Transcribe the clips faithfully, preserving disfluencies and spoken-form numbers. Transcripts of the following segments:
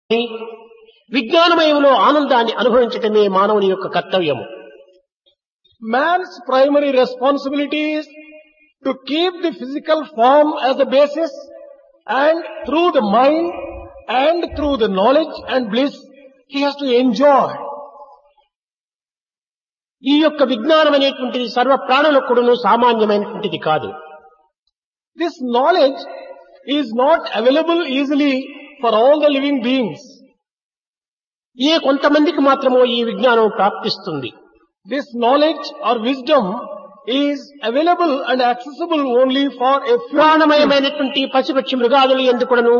విజ్ఞానమయంలో ఆనందాన్ని అనుభవించటమే మానవుని యొక్క కర్తవ్యము. Man's primary responsibility is to keep the physical form as the basis, and through the mind and through the knowledge and bliss, he has to enjoy. ఈ యొక్క విజ్ఞానం అనేటువంటిది సర్వ ప్రాణులకు కూడాను సామాన్యమైనటువంటిది కాదు. This knowledge is not available easily for all the living beings. ఏ కొంతమందికి మాత్రమో ఈ విజ్ఞానం ప్రాప్తిస్తుంది. This knowledge or wisdom is available and accessible only for a few. ప్రాణమయమైనటువంటి పశుపక్షి మృగాదులు ఎందుకును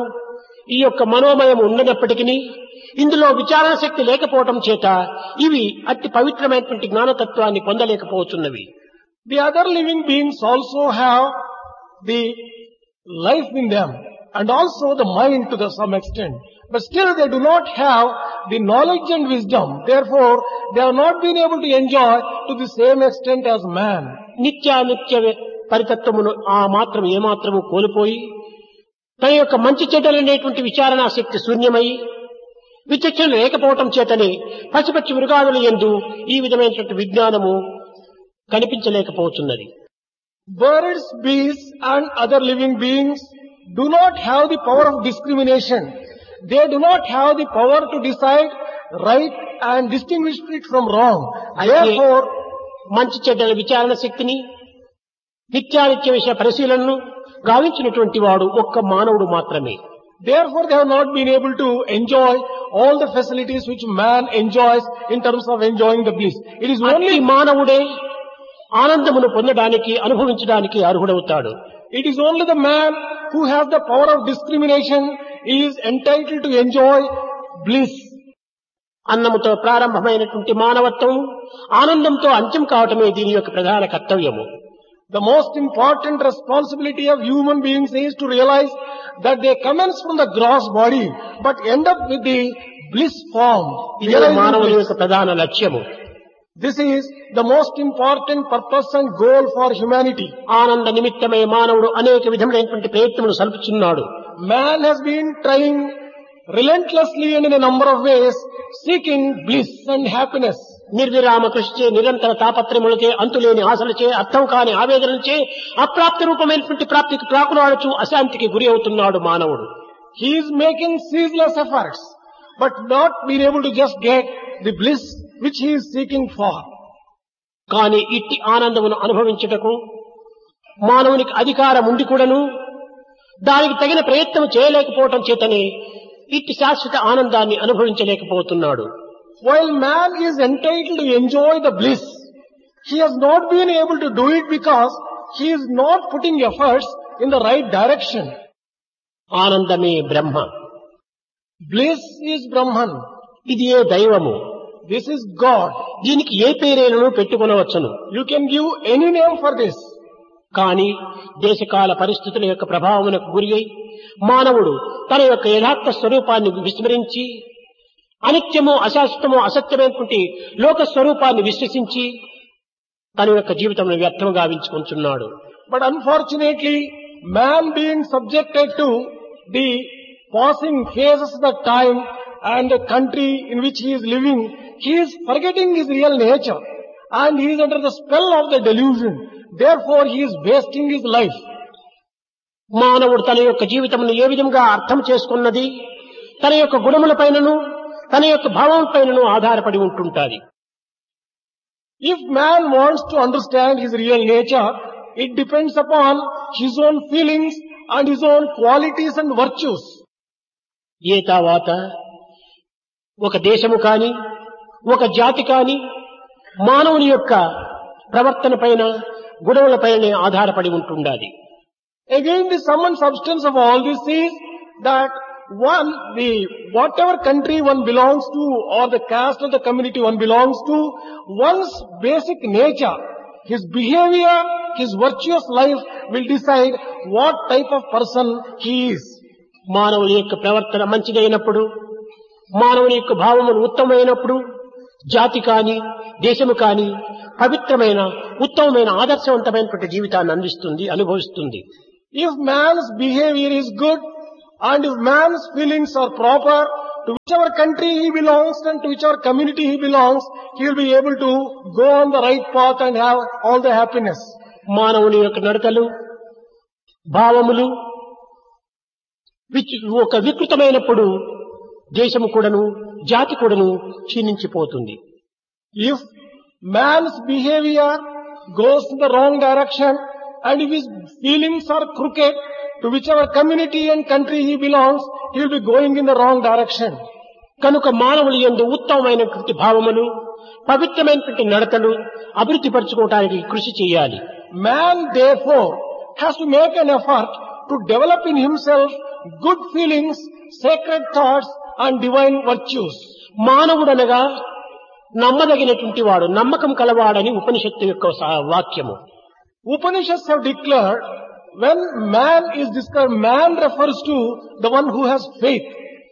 ఈ యొక్క మనోమయం ఉన్నప్పటికీ ఇందులో విచారణ శక్తి లేకపోవటం చేత ఇవి అతి పవిత్రమైనటువంటి జ్ఞానతత్వాన్ని పొందలేకపోతున్నవి. The other living beings also have the life in them and also the mind to the some extent, but still they do not have the knowledge and wisdom. Therefore, they have not been able to enjoy to the same extent as man. నిత్యానిత్య పరితత్వమును ఆ మాత్రం ఏమాత్రము కోల్పోయి తన యొక్క మంచి చెడ్డలనేటువంటి విచారణా శక్తి శూన్యమై విచక్షణ లేకపోవటం చేతనే పశుపక్షి మృగాదుల యందు ఈ విధమైనటువంటి విజ్ఞానము కనిపించలేకపోతున్నది. Birds, beasts and other living beings do not have the power of discrimination. They do not have the power to decide right and distinguish it from wrong. Therefore, మంచి చెడ్డల విచారణ శక్తిని నిత్యానిత్య విషయ పరిశీలనను గావించినటువంటి వాడు ఒక్క మానవుడు మాత్రమే. Therefore, they have not been able to enjoy all the facilities which man enjoys in terms of enjoying the bliss. It is only మానవుడే ఆనందమును పొందడానికి అనుభవించడానికి అర్హుడవుతాడు. It is only the man who has the power of discrimination is entitled to enjoy bliss. అన్నముతో ప్రారంభమైనటువంటి మానవత్వం ఆనందంతో అంత్యం కావటమే దీని యొక్క ప్రధాన కర్తవ్యము. The most important responsibility of human beings is to realize that they commence from the gross body but end up with the bliss form. ఇదే మానవుని యొక్క ప్రధాన లక్ష్యము. This is the most important purpose and goal for humanity. ఆనంద నిమిత్తమై మానవుడు అనేక విధములైనటువంటి ప్రయత్నములు సల్పుచున్నాడు. Man has been trying relentlessly and in a number of ways seeking bliss and happiness. నిర్విరామ కృషిచే నిరంతర తాపత్రములచే అంతులేని ఆశలచే అర్థం కాని ఆవేదనలచే అప్రాప్త రూపమైనటువంటి ప్రాప్తికి ప్రాకులాడుచు అశాంతికి గురి అవుతున్నాడు మానవుడు. He is making ceaseless efforts but not being able to just get the bliss which he is seeking for. కానీ ఇట్టి ఆనందమును అనుభవించుటకు మానవునికి అధికారం ఉండి కూడాను దానికి తగిన ప్రయత్నం చేయలేకపోవటం చేతనే ఇట్టి శాశ్వత ఆనందాన్ని అనుభవించలేకపోతున్నాడు. While man is entitled to enjoy the bliss, he has not been able to do it because he is not putting efforts in the right direction. ఆనందమే బ్రహ్మ. Bliss is Brahman. ఇది ఏ దైవము. This is God. దీనికి ఏ పేరేలను పెట్టుకొనవచ్చును. You can give any name for this. కానీ దేశకాల పరిస్థితుల యొక్క ప్రభావమునకు గురి అయి మానవుడు తన యొక్క యథార్థ స్వరూపాన్ని విస్మరించి అనిత్యము అశాశ్వతము అసత్యమైనటువంటి లోక స్వరూపాన్ని విశ్వసించి తన యొక్క జీవితంలో వ్యర్థం గావించుకుంటున్నాడు. But unfortunately, man being subjected to the passing phases of the time and the country in which he is living, he is forgetting his real nature and he is under the spell of the delusion. Therefore, he is wasting his life. మానవుడు తన యొక్క జీవితమును ఏ విధంగా అర్థం చేసుకున్నది తన యొక్క గుణముల పైనను తన యొక్క భావం పైనను ఆధారపడి ఉంటుంటాది. If man wants to understand his real nature, it depends upon his own feelings and his own qualities and virtues. ఏ తావాత ఒక దేశము కాని ఒక జాతి కాని మానవుని యొక్క ప్రవర్తన పైన గుణముల పైనే ఆధారపడి ఉంటుండాలి. Again, the sum and substance of all this is that one, the whatever country one belongs to or the caste of the community one belongs to, one's basic nature, his behavior, his virtuous life will decide what type of person he is. మానవుని యొక్క ప్రవర్తన మంచిదైనప్పుడు మానవుని యొక్క భావములు ఉత్తమమైనప్పుడు జాతి కాని దేశము కాని పవిత్రమైన ఉత్తమమైన ఆదర్శవంతమైనటువంటి జీవితాన్ని అందిస్తుంది అనుభవిస్తుంది. If man's behavior is good and if man's feelings are proper to whichever country he belongs and to whichever community he belongs, he will be able to go on the right path and have all the happiness. మానవుని యొక్క నడతలు భావములు which- ఒక వికృతమైనప్పుడు దేశము కూడాను జాతి కూడాను క్షీణించిపోతుంది. If man's behavior goes in the wrong direction and if his feelings are crooked, to whichever community and country he belongs, he will be going in the wrong direction. కనుక మానవులు యందు ఉత్తమమైనటువంటి భావములు పవిత్రమైనటువంటి నడతలు అభివృద్ధి పరచుకోవడానికి కృషి చేయాలి. Man therefore has to make an effort to develop in himself good feelings, sacred thoughts and divine virtues. మానవుడనగా నమ్మదగినటువంటి వాడు, నమ్మకం కలవాడని ఉపనిషత్తు యొక్క సా- వాక్యము. Upanishads have declared when man is described, man refers to the one who has faith.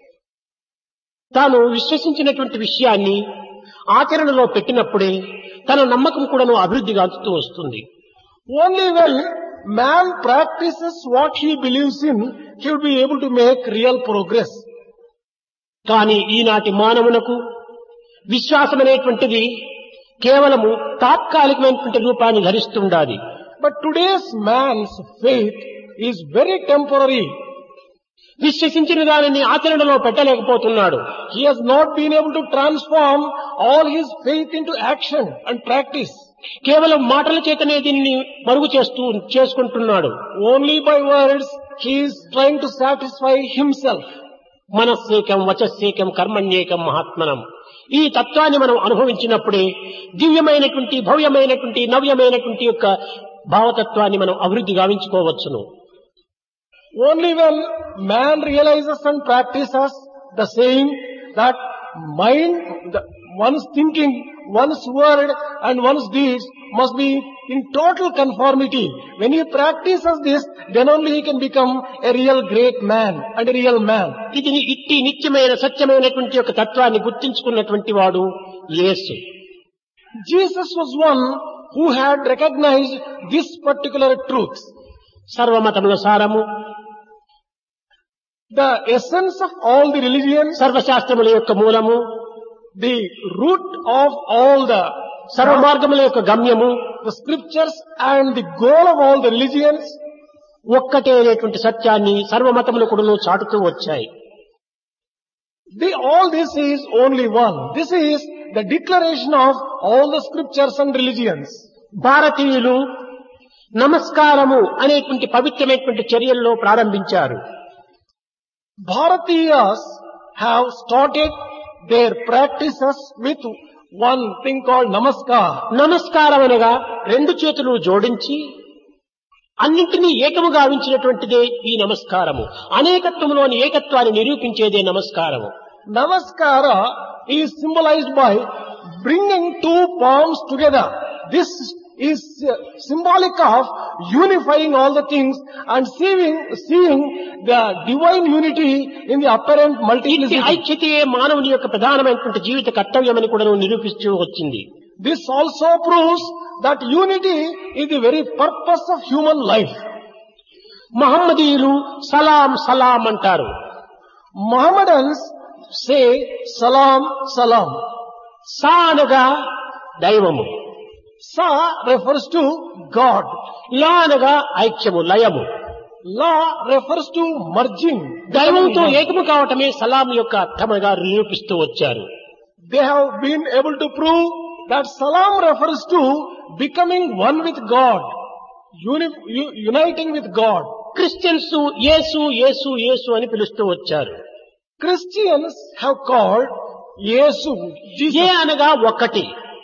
తాను విశ్వసించినటువంటి విషయాన్ని ఆచరణలో పెట్టినప్పుడే తన నమ్మకం కూడాను అభివృద్ధి గాంచుతూ వస్తుంది. Only when man practices what he believes in, he will be able to make real progress. కానీ ఈనాటి మానవునకు విశ్వాసం అనేటువంటిది కేవలము తాత్కాలికమైనటువంటి రూపాన్ని ధరిస్తుండాలి. But today's man's faith is very temporary. విశ్వసించిన దానిని ఆచరణలో పెట్టలేకపోతున్నాడు. He has not been able to transform all his faith into action and practice. కేవలం మాటల చేతనే దీనిని మరుగు చేస్తూ చేసుకుంటున్నాడు. Only by words he is trying to satisfy himself. మనస్సేకం వచస్సేకం కర్మణ్యేకం మహాత్మనం. ఈ తత్వాన్ని మనం అనుభవించినప్పుడే దివ్యమైనటువంటి భవ్యమైనటువంటి నవ్యమైనటువంటి యొక్క భావతత్వాన్ని మనం అభివృద్ధి గావించుకోవచ్చును. Only when man realizes and practices the saying that mind, the, one's thinking, one's word and one's deeds must be in total conformity. When he practices this, then only he can become a real great man and a real man. ఇది ఇట్టి నిత్యమైన సత్యమైనటువంటి యొక్క తత్వాన్ని గుర్తించుకున్నటువంటి వాడు యేసు. Jesus was one who had recognized this particular truth. సర్వమతముల సారము, The essence of all the religions, సర్వశాస్త్రముల యొక్క మూలము, the root of all the సర్వమార్గముల యొక్క గమ్యము the scriptures and the goal of all the religions, ఒక్కటే అనేటువంటి సత్యాన్ని సర్వమతములు కూడా చాటుతూ వచ్చాయి. the, all this is only one. This is the declaration of all the scriptures and religions. భారతీయులు నమస్కారము అనేటువంటి పవిత్రమైనటువంటి చర్యల్లో ప్రారంభించారు. Bharatiyas have started their practices with one thing called namaskar. నమస్కారం అనగా రెండు చేతులు జోడించి అన్నింటినీ ఏకము గావించినటువంటిదే ఈ నమస్కారము. అనేకత్వంలోని ఏకత్వాన్ని నిరూపించేదే నమస్కారము. Namaskara is symbolized by bringing two palms together. This is uh, symbolic of unifying all the things and seeing, seeing the divine unity in the apparent ఇట్టి multiplicity. ఐక్యతయే మానవుని యొక్క ప్రధానమైనటువంటి జీవిత కర్తవ్యమని కూడా నిరూపిస్తూ వచ్చింది. This also proves that unity is the very purpose of human life. మహమ్మదీయులు సలాం సలాం అంటారు. Mohammedans say salam, salam. సా అనగా దైవము, Sa refers to God. లా అనగా ఐక్యము లయము. La refers to merging. దైవంతో ఏకము కావటమే సలాం యొక్క అర్థముగా నిరూపిస్తూ వచ్చారు. They have been able to prove that salam refers to becoming one with God, uni- u- uniting with God. Christians యేసు యేసు యేసు అని పిలుస్తూ వచ్చారు. Christians have called Yesu, A Jesus. అనగా ఒక్కటి,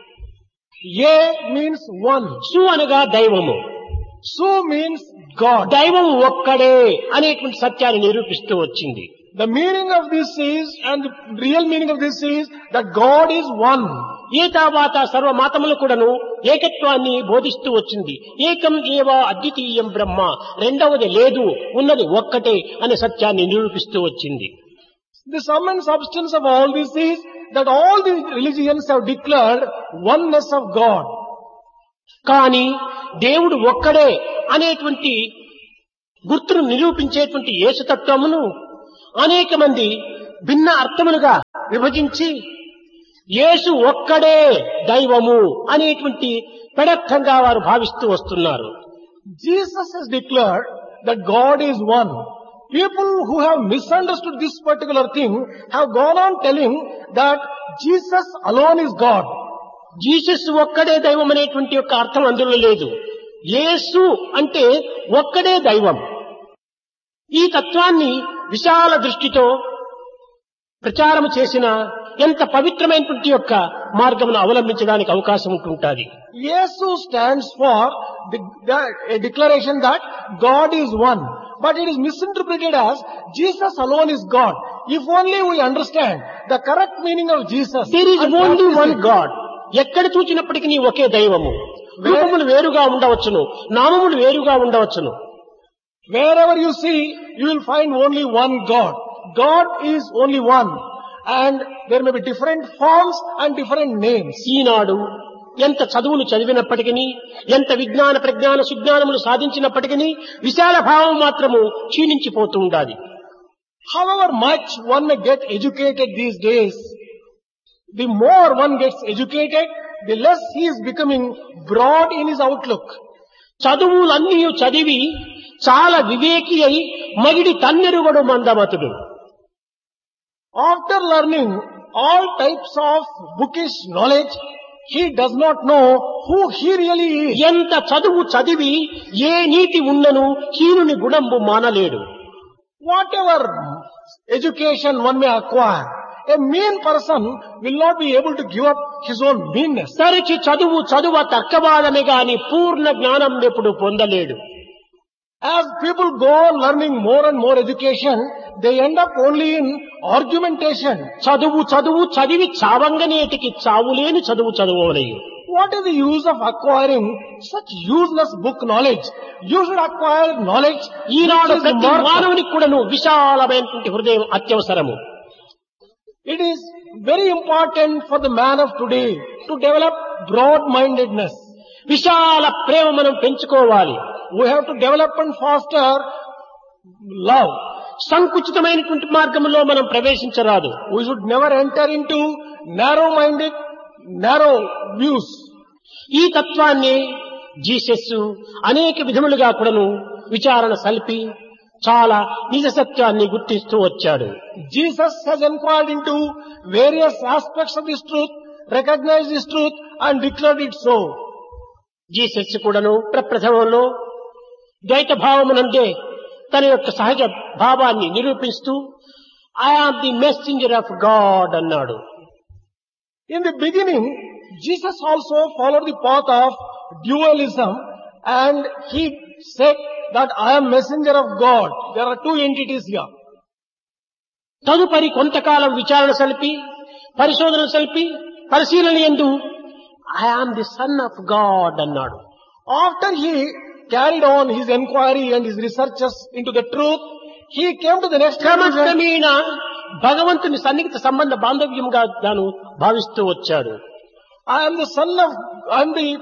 Ye means one. సు అనగా దైవము. Su means God. దైవం ఒక్కడే అనేటువంటి సత్యాన్ని నిరూపిస్తూ వచ్చింది. The meaning of this is, and the real meaning of this is, that God is one. ఏ తర్వాత సర్వమాతములు కూడాను ఏకత్వాన్ని బోధిస్తూ వచ్చింది. ఏకం ఏవా అద్వితీయం బ్రహ్మ, రెండవది లేదు, ఉన్నది ఒక్కటే అనే సత్యాన్ని నిరూపిస్తూ వచ్చింది. The sum and substance of all this is that all the religions have declared oneness of God. కానీ దేవుడు ఒక్కడే అనేటువంటి గుర్తును నిరూపించేటువంటి యేసుతత్వమును అనేక మంది భిన్న అర్థములుగా విభజించి యేసు ఒక్కడే దైవము అనేటువంటి పెడర్థంగా వారు భావిస్తూ వస్తున్నారు. Jesus has declared that God is one. People who have misunderstood this particular thing have gone on telling that Jesus alone is God. Jesus ఒక్కడే దైవం అనేటువంటి యొక్క అర్థం అందులో లేదు. యేసు అంటే ఒక్కడే దైవం. ఈ తత్వాన్ని విశాల దృష్టితో ప్రచారం చేసిన ఎంత పవిత్రమైనటువంటి యొక్క మార్గమును అవలంబించడానికి అవకాశం ఉంటుంటుంది. Yesu stands for the, the, a declaration that God is one. But it is misinterpreted as Jesus alone is God. If only we understand the correct meaning of Jesus. There is only one God. ఎక్కడ చూచినప్పటికీ ఒకే దైవము. రూపములు వేరుగా ఉండవచ్చును, నామములు వేరుగా ఉండవచ్చును. Wherever you see, you will find only one God. God is only one. And there may be different forms and different names. ఈనాడు ఎంత చదువులు చదివినప్పటికీ, ఎంత విజ్ఞాన ప్రజ్ఞాన సుజ్ఞానములు సాధించినప్పటికీ విశాల భావం మాత్రము క్షీణించిపోతూ ఉండాలి. However much one may get educated these days, the more one gets educated, the less he is becoming broad in his outlook. చదువులన్నీ చదివి చాలా వివేకి అయి మగిడి తన్నెరుగడు మందమతుడు. After learning all types of bookish knowledge, he does not know who he really is. ఎంత చదువు చదివి ఏ నీతి ఉన్నను హీనుని గుణంబు మానలేడు. Whatever education one may acquire, a mean person will not be able to give up his own meanness. తరచి చదువు చదువ తర్కవాదమే గాని పూర్ణ జ్ఞానం ఎప్పుడు పొందలేడు. As people go on learning more and more education, they end up only in argumentation. చదువు చదువు చదివి చావంగనేటికి చావులేని చదువు చదువులేవు. What is the use of acquiring such useless book knowledge? You should acquire knowledge. ఈనాడు ప్రతి మానవునికి కూడాను విశాలమైనటువంటి హృదయం అత్యవసరము. It is very important for the man of today to develop broad-mindedness. విశాల ప్రేమ మనం పెంచుకోవాలి. We have to develop and foster love. సంకుచితమైనటువంటి మార్గంలో మనం ప్రవేశించరాదు. We should never enter into narrow-minded, narrow views. ఈ తత్వాన్ని జీసస్ అనేక విధములుగా కూడాను విచారణ సల్పి చాలా నిజ సత్యాన్ని గుర్తిస్తూ వచ్చాడు. Jesus has inquired into various aspects of this truth, recognized this truth and declared it so. Jesus కూడాను ప్రప్రథమంలో ద్వైత భావమునందే తన యొక్క సహజ భావాన్ని నిరూపిస్తూ I am the messenger of God అన్నాడు. In the beginning, Jesus also followed the path of dualism and he said that I am messenger of God. There are two entities here. తదుపరి కొంతకాలం విచారణ సల్పి పరిశోధన సల్పి పరిశీలన యందు I am the son of God అన్నాడు. After he carried on his inquiry and his researches into the truth, he came to the next conclusion. క్రమక్రమేణ భగవంతుని సన్నిహిత సంబంధ బాంధవ్యంగా తాను భావిస్తూ వచ్చాడు. I am the son of, I am the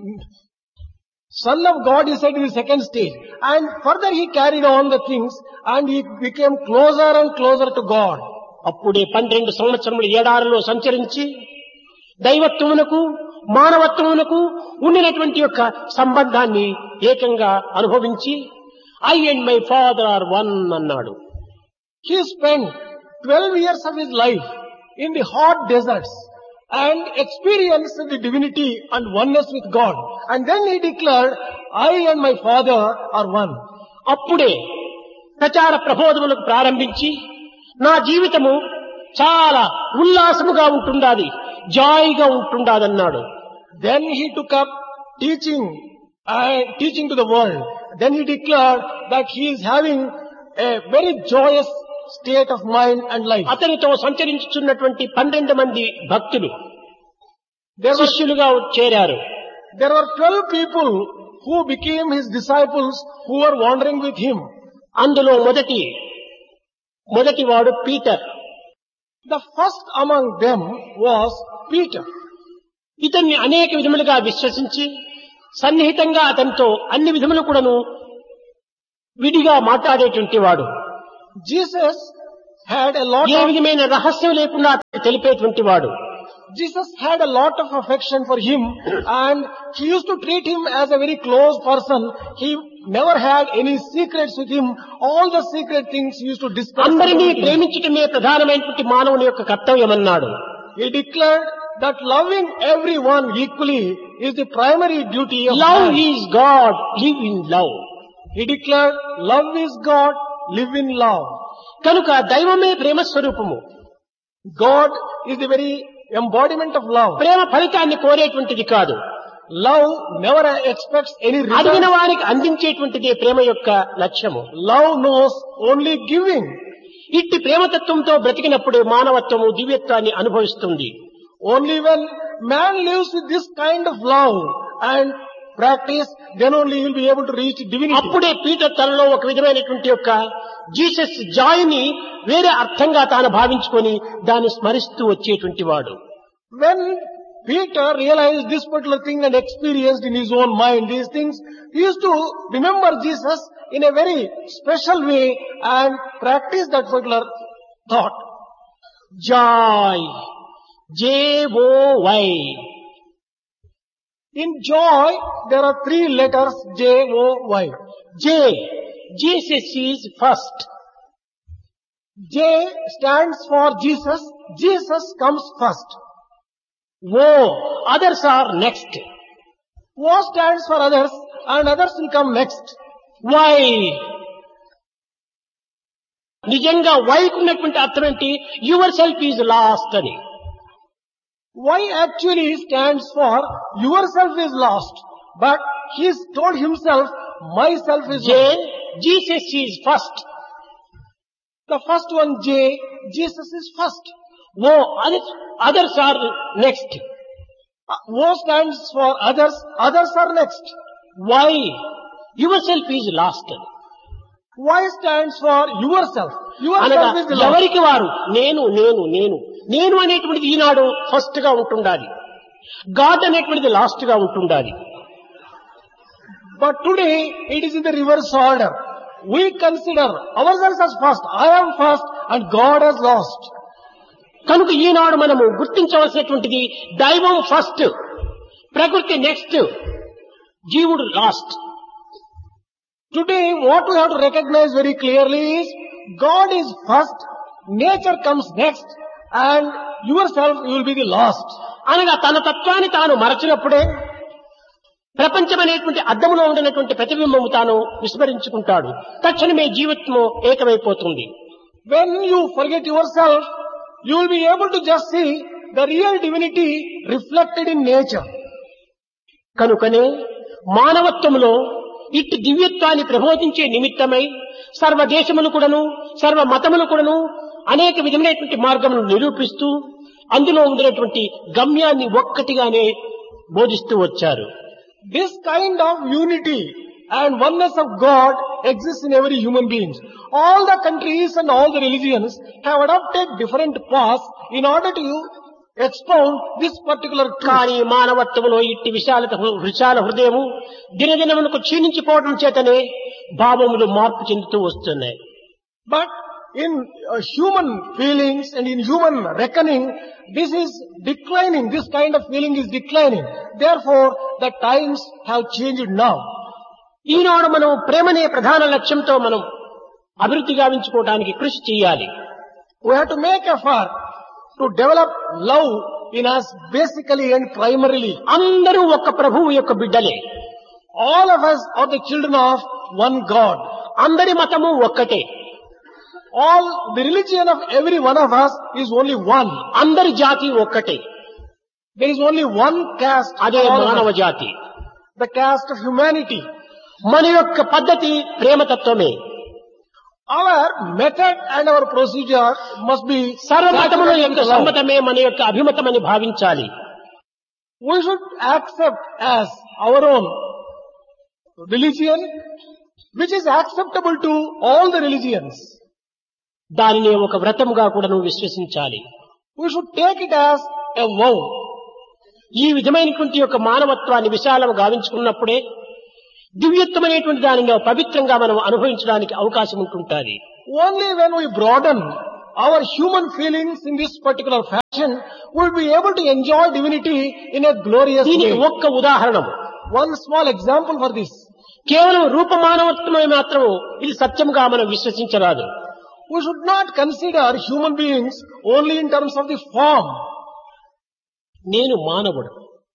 son of God, he said in the second stage. And further he carried on the things and he became closer and closer to God. అప్పుడే పన్నెండు సంవత్సరములు ఏడారులో సంచరించి దైవత్వమునకు మానవత్వమునకు ఉండినటువంటి యొక్క సంబంధాన్ని ఏకంగా అనుభవించి I and my father are one అన్నాడు. He spent twelve years of his life in the hot deserts and experienced the divinity and oneness with God. And then he declared, I and my father are one. అప్పుడే ప్రచార ప్రబోధములకు ప్రారంభించి నా జీవితము చాలా ఉల్లాసముగా ఉంటుండాలి, జాయిగా ఉంటుండాదన్నాడు. Then he took up teaching, uh, teaching to the world. Then he declared that he is having a very joyous state of mind and life. అతనితో సంచరించుచున్నటువంటి పన్నెండు మంది భక్తులు There were, శిష్యులుగా చేరారు. there were twelve people who became his disciples who were wandering with him. అందులో మొదటి మొదటి వాడు Peter. The first among them was Peter. ఇతన్ని అనేక విధములుగా విశ్వసించి సన్నిహితంగా అతనితో అన్ని విధములు కూడాను విడిగా మాట్లాడేటువంటి వాడు. Jesus had a lot A of, విధమైన రహస్యం లేకుండా తెలిపేటువంటి వాడు. Jesus had a lot of affection for him and he used to treat him as a very close person. He never had any secrets with him. All the secret things he used to discuss. అందరినీ with him. ప్రేమించటమే ప్రధానమైనటువంటి మానవుని యొక్క కర్తవ్యం అన్నాడు. He declared that loving everyone equally is the primary duty of love man. Is God, live in love. He declared, love is God, live in love. కనుక దైవమే ప్రేమ స్వరూపము. God is the very embodiment of love. ప్రేమ ఫలితాన్ని కోరేటువంటిది కాదు. Love never expects any అడిగిన result. వారికి అందించేటువంటిదే ప్రేమ యొక్క లక్ష్యము. Love knows only giving. ఇట్టి ప్రేమతత్వంతో బ్రతికినప్పుడే మానవత్వము దివ్యత్వాన్ని అనుభవిస్తుంది. Only when man lives with this kind of love and practice, then only he will be able to reach divinity. అప్పుడే Peter తనలో ఒక విధమైనటువంటి యొక్క జీసస్ జాయ్ ని వేరే అర్థంగా తాను భావించుకొని దాన్ని స్మరిస్తూ వచ్చేటువంటి వాడు. When Peter realized this particular thing and experienced in his own mind these things, he used to remember Jesus in a very special way and practice that particular thought. Joy, J oh why. In joy, there are three letters J O Y. J, Jesus is first. J stands for Jesus. Jesus comes first. Oh, others are next. O stands for others and others will come next. Why, నిజంగా వైకు ఉన్నటువంటి అర్థం ఏంటి? Your self is lost అని. Y actually stands for yourself is lost. But he told himself, myself is J, lost. Jesus is first. The first one J, Jesus is first. Oh, others are next. Uh, O stands for others, others are next. Why, your self is lost అని. Y stands for yourself. అనగా Yourself is lost. ఎవరికి వారు నేను నేను నేను నేను అనేటువంటిది ఈనాడు first గా ఉంటుండాలి. గాడ్ అనేటువంటిది లాస్ట్ గా ఉంటుండాలి. But today it is in the reverse order. We consider ourselves as first. I am first and God has lost. కనుక ఈనాడు మనము గుర్తించవలసినటువంటిది దైవం ఫస్ట్, ప్రకృతి నెక్స్ట్, జీవుడు last. Today what we have to recognize very clearly is God is first, nature comes next and yourself you will be the last. అనగా తన తత్వాన్ని తాను మరచినప్పుడే ప్రపంచం అనేటువంటి అద్దములో ఉండినటువంటి ప్రతిబింబము తాను విస్మరించుకుంటాడు. తక్షణమే జీవితము ఏకమైపోతుంది. When you forget yourself, you will be able to just see the real divinity reflected in nature. కనుకనే మానవత్వములో ఇట్టి దివ్యత్వాన్ని ప్రబోధించే నిమిత్తమై సర్వ దేశములు కూడాను సర్వ మతములు కూడాను అనేక విధమైనటువంటి మార్గములను నిరూపిస్తూ అందులో ఉండినటువంటి గమ్యాన్ని ఒక్కటిగానే బోధిస్తూ వచ్చారు. This kind of unity and oneness of God exists in every human being. All the countries and all the religions have adopted different paths in order to expound this particular truth. కానీ మానవత్వములో ఇట్టి విశాలత విశాల హృదయము దినదినమునకు క్షీణించిపోవడం చేతనే భావములు మార్పు చెందుతూ వస్తున్నాయి. But in uh, human feelings and in human reckoning, this is declining. This kind of feeling is declining. Therefore, the times have changed now. ఈనాడు మనం ప్రేమనే ప్రధాన లక్ష్యంతో మనం అభివృద్ధి గావించుకోవడానికి కృషి చేయాలి. We have to make effort to develop love in us basically and primarily. అందరూ ఒక్క ప్రభువు యొక్క బిడ్డలే. All of us are the children of one God. అందరి మతము ఒక్కటే. All the religion of every one of us is only one. అందరి జాతి ఒక్కటే. There is only one caste. అదే all of మానవ us. జాతి. The caste of humanity. మన యొక్క పద్ధతి ప్రేమతత్వమే. Our method and our procedure must be సర్వమతముల యొక్క love. సమ్మతమే మన యొక్క అభిమతమని భావించాలి. We should accept as our own religion, which is acceptable to all the religions. దానిని ఒక వ్రతముగా కూడా నువ్వు విశ్వసించాలి. We should take it as a vow. ఈ విధమైనటువంటి యొక్క మానవత్వాన్ని విశాలము గావించుకున్నప్పుడే దివ్యత్వమైనటువంటి దానిగా పవిత్రంగా మనం అనుభవించడానికి అవకాశం ఉంటుంటుంది. Only when we broaden our human feelings in this particular fashion, we'll be able to enjoy divinity in a glorious దీనికి way. ఒక్క ఉదాహరణము. One small example for this. కేవలం రూపమానవత్వమే మాత్రం ఇది సత్యముగా మనం విశ్వసించరాదు. We should not consider human beings only in terms of the form. నేను మానవుడు,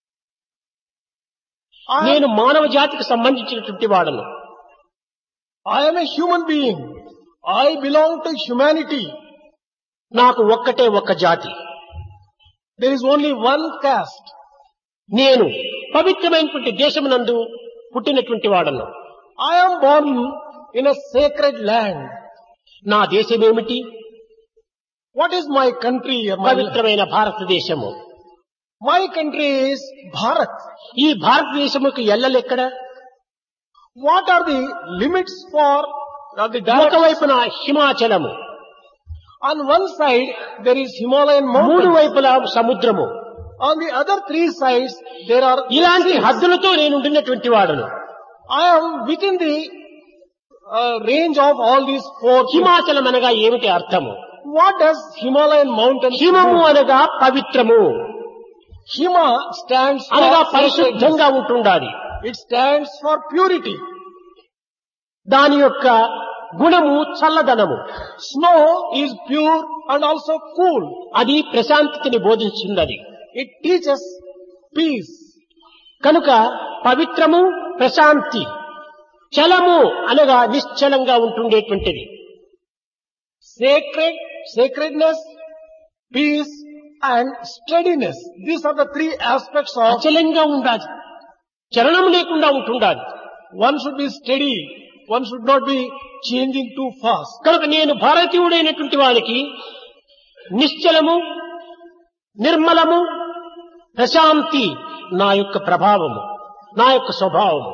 I నేను am, మానవ జాతికి సంబంధించినటువంటి వాడను. I am a human being. I belong to humanity. నాకు ఒక్కటే ఒక్క జాతి. There is only one caste. నేను పవిత్రమైనటువంటి దేశమునందు పుట్టినటువంటి వాడను. I am born in a sacred land. నా దేశమేమిటి? What is my country? My, పవిత్రమైన భారతదేశము. my country is Bharat. ఈ భారతదేశముకు ఎల్లలెక్కడ? What are the limits for uh, the direction? ఒకవైపున హిమాచలము, On one side, there is Himalayan మూడు mountains. వైపులా సముద్రము. On the other three sides, there are ఇలాంటి seas. హద్దులతో నేను ఉండినటువంటి వాడను. I am within the uh, range of all these four. హిమాచలం అనగా ఏమిటి అర్థము? What does Himalayan mountains హిమము mean? అనగా పవిత్రము, Hima stands అనగా for sacredness. పరిశుద్ధంగా ఉంటుండాలి. It stands for purity. దాని యొక్క గుణము చల్లదనము. Snow is pure and also cool. అది ప్రశాంతతని బోధిస్తున్నది. It teaches peace. కనుక పవిత్రము, ప్రశాంతి, చలము అనగా నిశ్చలంగా ఉంటుండేటువంటిది. Sacred, sacredness, peace and steadiness. These are the three aspects of అచలంగా ఉండాలి, చలనం లేకుండా ఉంటుండాలి. one should be steady. One should not be changing too fast. కనుక నేను భారతీయుడైనటువంటి వారికి నిశ్చలము, నిర్మలము, ప్రశాంతి నా యొక్క ప్రభావము, నా యొక్క స్వభావము.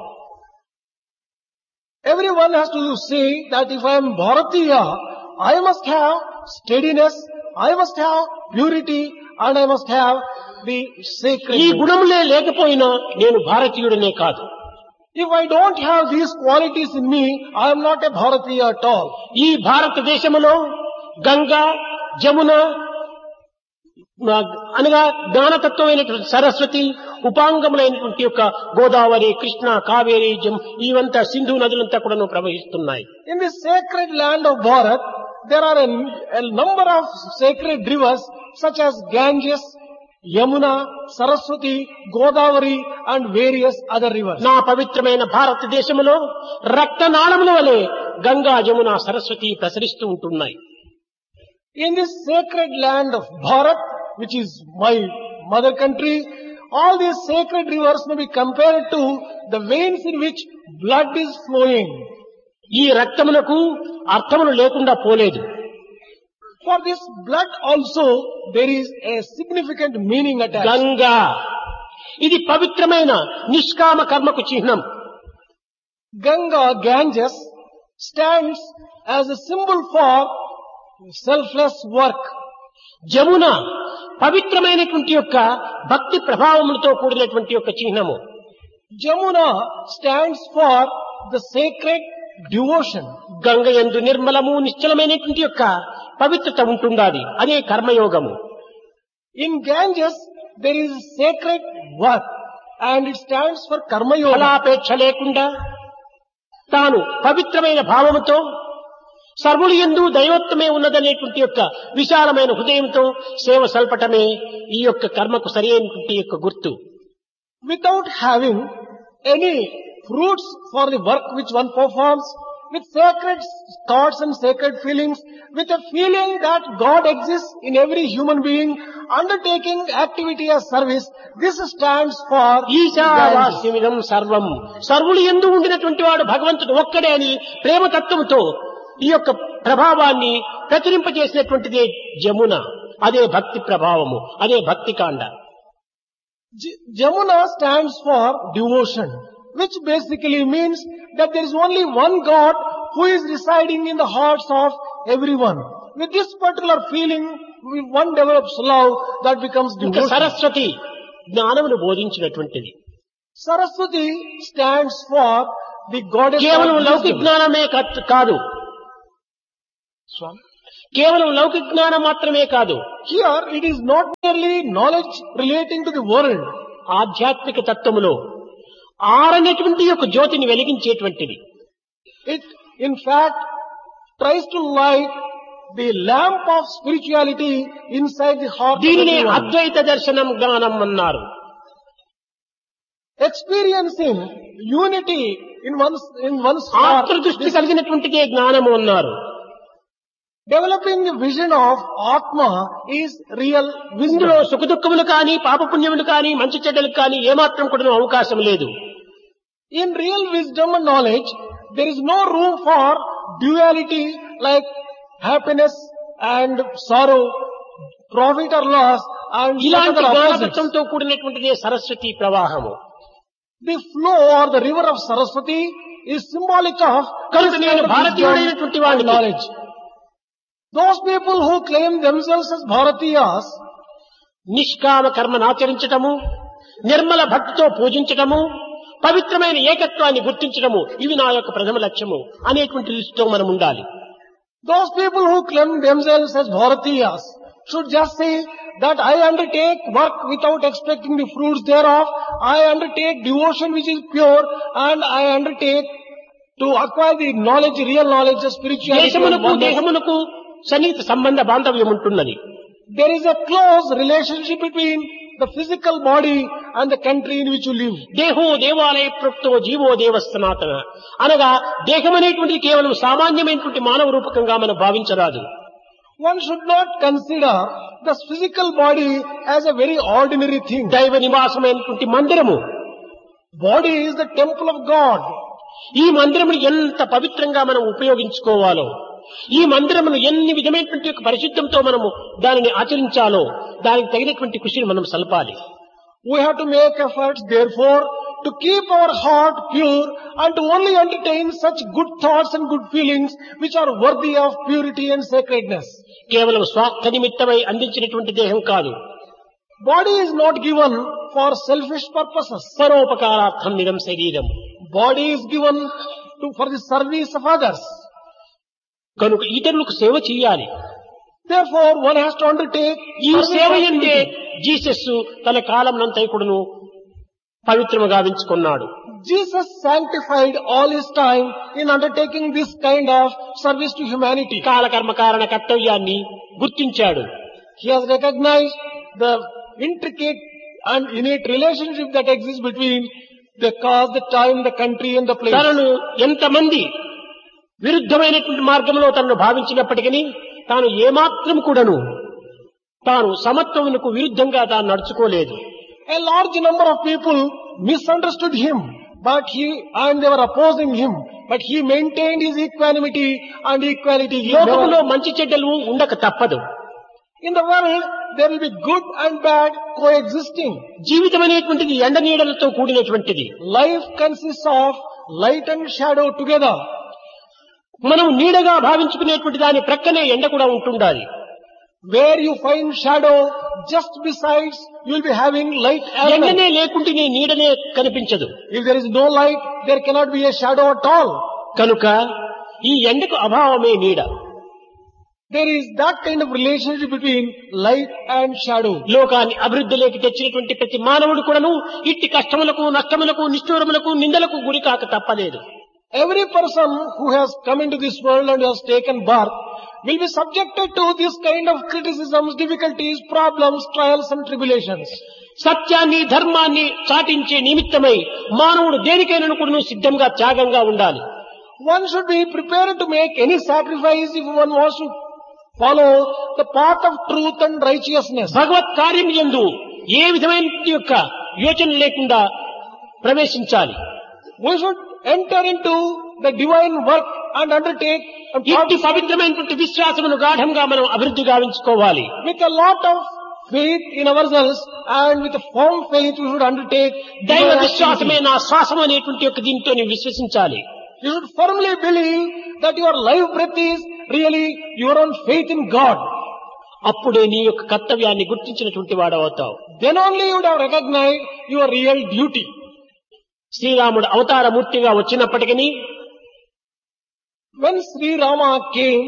Everyone has to say that if I am Bharatiya, I must have steadiness, I must have purity, and I must have the ఈ sacred. గుణములే లేకపోయినా నేను భారతీయుడనే కాదు. If I don't have these qualities in me, I am not a Bharatiya at all. ఈ భారతదేశములో గంగా, జమున అనగా జ్ఞానతత్వమైనటువంటి సరస్వతి, ఉపాంగములైనటువంటి యొక్క గోదావరి, కృష్ణ, కావేరి, జమ్ ఇవంతా సింధు నదులంతా కూడా ప్రవహిస్తున్నాయి. In the sacred land of Bharat, there are a, a number of sacred rivers such as Ganges, Yamuna, Saraswati, Godavari and various other rivers. నా పవిత్రమైన భారతదేశములో రక్తనాళముల వలె గంగా, జమున, సరస్వతి ప్రసరిస్తూ ఉంటున్నాయి. In this sacred land of Bharat, which is my mother country, all these sacred rivers may be compared to the veins in which blood is flowing. ఈ రక్తమునకు అర్థములు లేకుండా పోలేదు. For this blood also, there is a significant meaning attached. Ganga ఇది పవిత్రమైన నిష్కామ కర్మకు చిహ్నం. Ganga, Ganges, stands as a symbol for selfless work. Jamuna పవిత్రమైనటువంటి యొక్క భక్తి ప్రభావములతో కూడినటువంటి యొక్క చిహ్నము. Jamuna stands for the sacred devotion. Ganga యందు నిర్మలము, నిశ్చలమైనటువంటి యొక్క పవిత్రత ఉంటుండాలి. అదే కర్మయోగము. In Ganges, there is sacred work and it stands for Karma Yoga. ఫలాపేక్ష లేకుండా తాను పవిత్రమైన భావముతో సర్వులు యందు దైవత్వమే ఉన్నదనేటువంటి యొక్క విశాలమైన హృదయంతో సేవ సల్పటమే ఈ యొక్క కర్మకు సరైనటువంటి యొక్క గుర్తు. Without having any fruits for the work which one performs, with sacred thoughts and sacred feelings, with a feeling that God exists in every human being, undertaking activity as service, this stands for Ganges. ఈశావాస్యమిదం సర్వం, సర్వులు యందు ఉండినటువంటి వాడు భగవంతుడు ఒక్కడే అని ప్రేమతత్వంతో ఈ యొక్క ప్రభావాన్ని ప్రచురింపజేసినటువంటిదే జమున. అదే భక్తి ప్రభావము, అదే భక్తి కాండ. J- Jamuna stands for devotion, which basically means that there is only one God who is residing in the hearts of everyone. With this particular feeling, if one develops love, that becomes ఇంకా devotion. Saraswati జ్ఞానమును బోధించినటువంటిది. Saraswati stands for the goddess కేవలం of లౌకిక wisdom. జ్ఞానమే కత్- కాదు, కేవలం లౌకిక జ్ఞానం మాత్రమే కాదు, Here it is not merely knowledge relating to the world. ఆధ్యాత్మిక తత్వములో ఆరనేటువంటి యొక్క జ్యోతిని వెలిగించేటువంటిది. It in fact tries to light the lamp of spirituality inside the heart of దీనినే everyone. అద్వైత దర్శనం జ్ఞానం అన్నారు. Experiencing unity in one's in one's heart, ఆత్మదృష్టి కలిగినటువంటిదే జ్ఞానము అన్నారు. developing the vision of Atma is real ఇందులో wisdom. సుఖదుఖములు కానీ పాపపుణ్యములు కానీ మంచి చెడ్డలకు కానీ ఏమాత్రం కూడా అవకాశం లేదు. In real wisdom and knowledge, there is no room for duality like happiness and sorrow, profit or loss, and ఇలాంటి other opposites. జ్ఞానతత్వంతో కూడినటువంటిదే సరస్వతి ప్రవాహము. The flow or the river of Saraswati is symbolic of కనుక this నేను kind of భారతీయుడైనటువంటి wisdom and వాడిని. knowledge. Those people who claim themselves as Bharatiyas, నిష్కామ కర్మను ఆచరించటము, నిర్మల భక్తితో పూజించటము, పవిత్రమైన ఏకత్వాన్ని గుర్తించటము, ఇవి నా యొక్క ప్రథమ లక్ష్యము అనేటువంటి దృష్టితో మనం ఉండాలి. those people who claim themselves as Bharatiyas should just say that I undertake work without expecting the fruits thereof, I undertake devotion which is pure, and I undertake to acquire the knowledge, real knowledge of spirituality. and దేశమునకు oneness. దేహమునకు సన్నిహిత సంబంధ బాంధవ్యం ఉంటున్నది. There is a close relationship between the physical body and the country in which you live. దేహో దేవాలయ ప్రోక్తో GO దేవ సనాతన అనగా దేహం అనేటువంటిది కేవలం సామాన్యమైనటువంటి మానవ రూపకంగా మనం భావించరాదు. One should not consider the physical body as a very ordinary thing. దైవ నివాసమైనటువంటి మందిరము. Body is the temple of God. ఈ మందిరమును ఎంత పవిత్రంగా మనం ఉపయోగించుకోవాలో, ఈ మందిరమును ఎన్ని విధమైనటువంటి యొక్క పరిశుద్ధంతో మనము దానిని ఆచరించాలో దానికి తగినటువంటి కృషిని మనం సల్పాలి. We have to make efforts, therefore, to keep our heart pure and to only entertain such good thoughts and good feelings which are worthy of purity and sacredness. కేవలం స్వార్థ నిమిత్తమై అందించినటువంటి దేహం కాదు, Body is not given for selfish purposes. పరోపకారార్థం నిరం శరీరం. Body is given to, for the service of others. కనుక ఇతరులకు సేవ చేయాలి. Therefore, one has to undertake ఈ service సేవ of ఎందే people. జీసస్ తన కాలంనంతా కూడాను పవిత్రము గావించుకున్నాడు. Jesus sanctified all his time in undertaking this kind of service to humanity. కాలకర్మ కారణ కర్తవ్యాన్ని గుర్తించాడు. He has recognized the intricate and innate relationship that exists between the cause, the time, the country and the place. తనను ఎంతమంది విరుద్ధమైనటువంటి మార్గంలో తనను భావించినప్పటికీ తాను ఏమాత్రం కూడాను తాను సమత్వమునకు విరుద్ధంగా తాను నడుచుకోలేదు. A large number of people misunderstood him, but he, and they were opposing him, but he maintained his equanimity and equality. He లోకములో never, మంచి చెడ్డలు ఉండక తప్పదు. in the world, there will be good and bad coexisting. జీవితం అనేటువంటిది ఎండ నీడలతో కూడినటువంటిది. Life consists of light and shadow together. మనం నీడగా భావించుకునేటువంటి దాని ప్రక్కనే ఎండ కూడా ఉంటుండాలి. Where you find shadow, just besides, you will be having light as well. ఎండనే లేకుంటే నీ నీడనే కనిపించదు. If there is no light, there cannot be a shadow at all. కనుక ఈ ఎండకు అభావమే నీడ. There is that kind of relationship between light and shadow. లోకాన్ని అభివృద్ధిలోకి తెచ్చినటువంటి ప్రతి మానవుడు కూడాను ఇట్టి కష్టములకు నష్టములకు నిష్ఠూరములకు నిందలకు గురి కాక తప్పలేదు. Every person who has come into this world and has taken birth will be subjected to this kind of criticisms, difficulties, problems, trials and tribulations. సత్యాన్ని ధర్మాన్ని చాటించే నిమిత్తమై మానవుడు దేనికైనా కూడా సిద్ధంగా త్యాగంగా ఉండాలి. One should be prepared to make any sacrifice if one wants to follow the path of truth and righteousness. భగవత్ కార్యం యందు ఏ విధమైన యొక్క యోచన లేకుండా ప్రవేశించాలి. We should enter into the divine work and undertake and ఇట్టి పవిత్రమైనటువంటి విశ్వాసమును గాఢంగా మనం అభివృద్ధి గావించుకోవాలి. with a lot of faith in ourselves and with a firm faith we should undertake దైవ divine విశ్వాసమే activity. నా శ్వాసం అనేటువంటి యొక్క దీంతో నీవు విశ్వసించాలి. You should firmly believe that your life breath is really your own faith in God. అప్పుడే నీ యొక్క కర్తవ్యాన్ని గుర్తించినటువంటి వాడవుతావు. Then only you would have recognized your real duty. శ్రీరాముడు అవతార మూర్తిగా వచ్చినప్పటికీ When Sri Rama came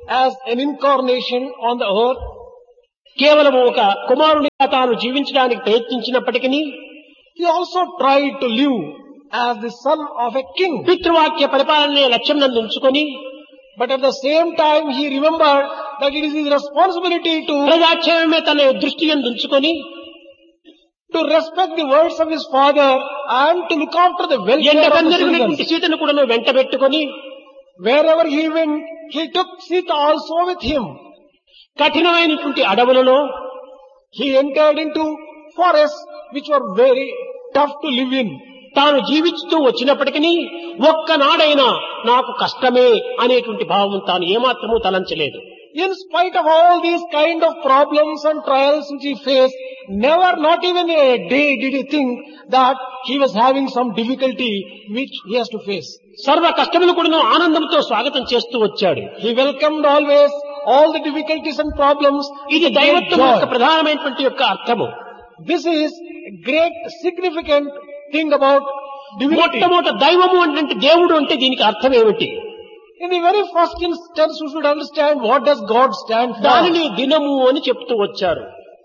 as an incarnation on the earth. కేవలం ఒక కుమారునిగా తాను జీవించడానికి ప్రయత్నించినప్పటికీ He also tried to live as the son of a king. పితృవాక్య పరిపాలనే లక్ష్యం నందు ఉంచుకొని, But at the same time he remembered that it is his responsibility to, ప్రజాక్షేమమే తన దృష్టి యందు ఉంచుకొని, to respect the words of his father and to look after the welfare of the ఎండకందరిగినటువంటి citizens. సీతను కూడా వెంట పెట్టుకొని, Wherever he went, he took Sita also with him. కఠినమైనటువంటి అడవులలో He entered into forests which were very tough to live in. తాను జీవిస్తూ వచ్చినప్పటికీ ఒక్కనాడైనా నాకు కష్టమే అనేటువంటి భావం తాను ఏమాత్రమూ తలంచలేదు. In spite of all these kind of problems and trials which he faced, never, not even a day did he think that he was having some difficulty which he has to face. సర్వ కష్టములు కూడా ఆనందంతో స్వాగతం చేస్తూ వచ్చాడు. He welcomed always all the difficulties and problems. ఇది with great దైవత్వం యొక్క joy. ప్రధానమైనటువంటి యొక్క అర్థము. This is a great significant thing about divinity. మొట్టమొదట దైవము అంటే దేవుడు అంటే దీనికి అర్థం ఏమిటి? In the very first instance, we should understand what does God stand for. దానిని దినము అని చెప్తూ వచ్చారు.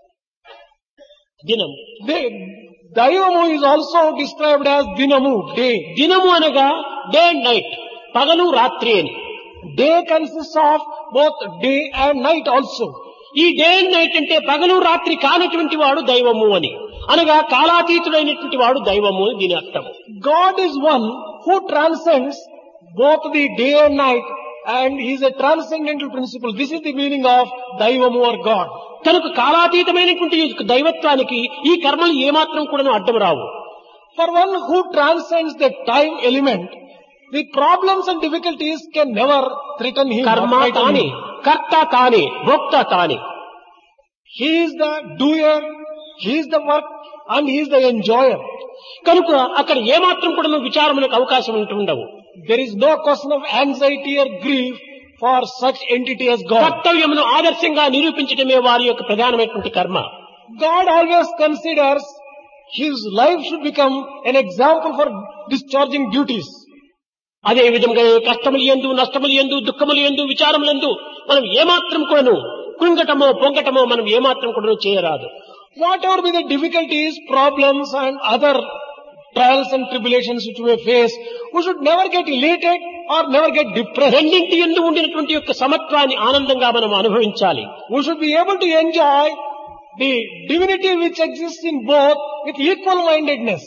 దినము The Daivamu is also described as Dinamu, day. దినము అనగా డే అండ్ నైట్, పగలు రాత్రి అని. Day consists of both day and night also. ఈ డే అండ్ నైట్ అంటే పగలు రాత్రి కానటువంటి వాడు దైవము అని, అనగా కాలాతీతుడైనటువంటి వాడు దైవము అని దీని అర్థం. God is one who transcends both the day and night, and he is a transcendental principle. This is the meaning of Daivamu or God. కనుక కాలాతీతమైనటువంటి ఈ దైవత్వానికి ఈ కర్మలు ఏమాత్రం కూడా అడ్డం రావు. For one who transcends the time element, the problems and difficulties can never threaten him. or కర్మ frighten తానే, him. కర్త తానే, భోక్త తానే. He is the doer, he is the work, and he is the enjoyer. కనుక అక్కడ ఏమాత్రం కూడా విచారములకు అవకాశం ఉంటుండవు. There is no question of anxiety or grief for such entity as God. కర్తవ్యమును ఆదర్శంగా నిరూపించడమే వారి యొక్క ప్రధానమైనటువంటి కర్మ. God always considers his life should become an example for discharging duties. అదే విధంగా కష్టములు యందు, నష్టములు యందు, దుఃఖములు యందు, విచారములు యందు మనం ఏమాత్రం కూడాను కృంగటమో పొంగటమో మనం ఏమాత్రం కూడా చేయరాదు. Whatever be the difficulties, problems and other trials and tribulations which we may face, we should never get elated or never get depressed. రెండింటి యందు ఉండినటువంటి యొక్క సమత్వాన్ని ఆనందంగా మనం అనుభవించాలి. We should be able to enjoy the divinity which exists in both with equal mindedness.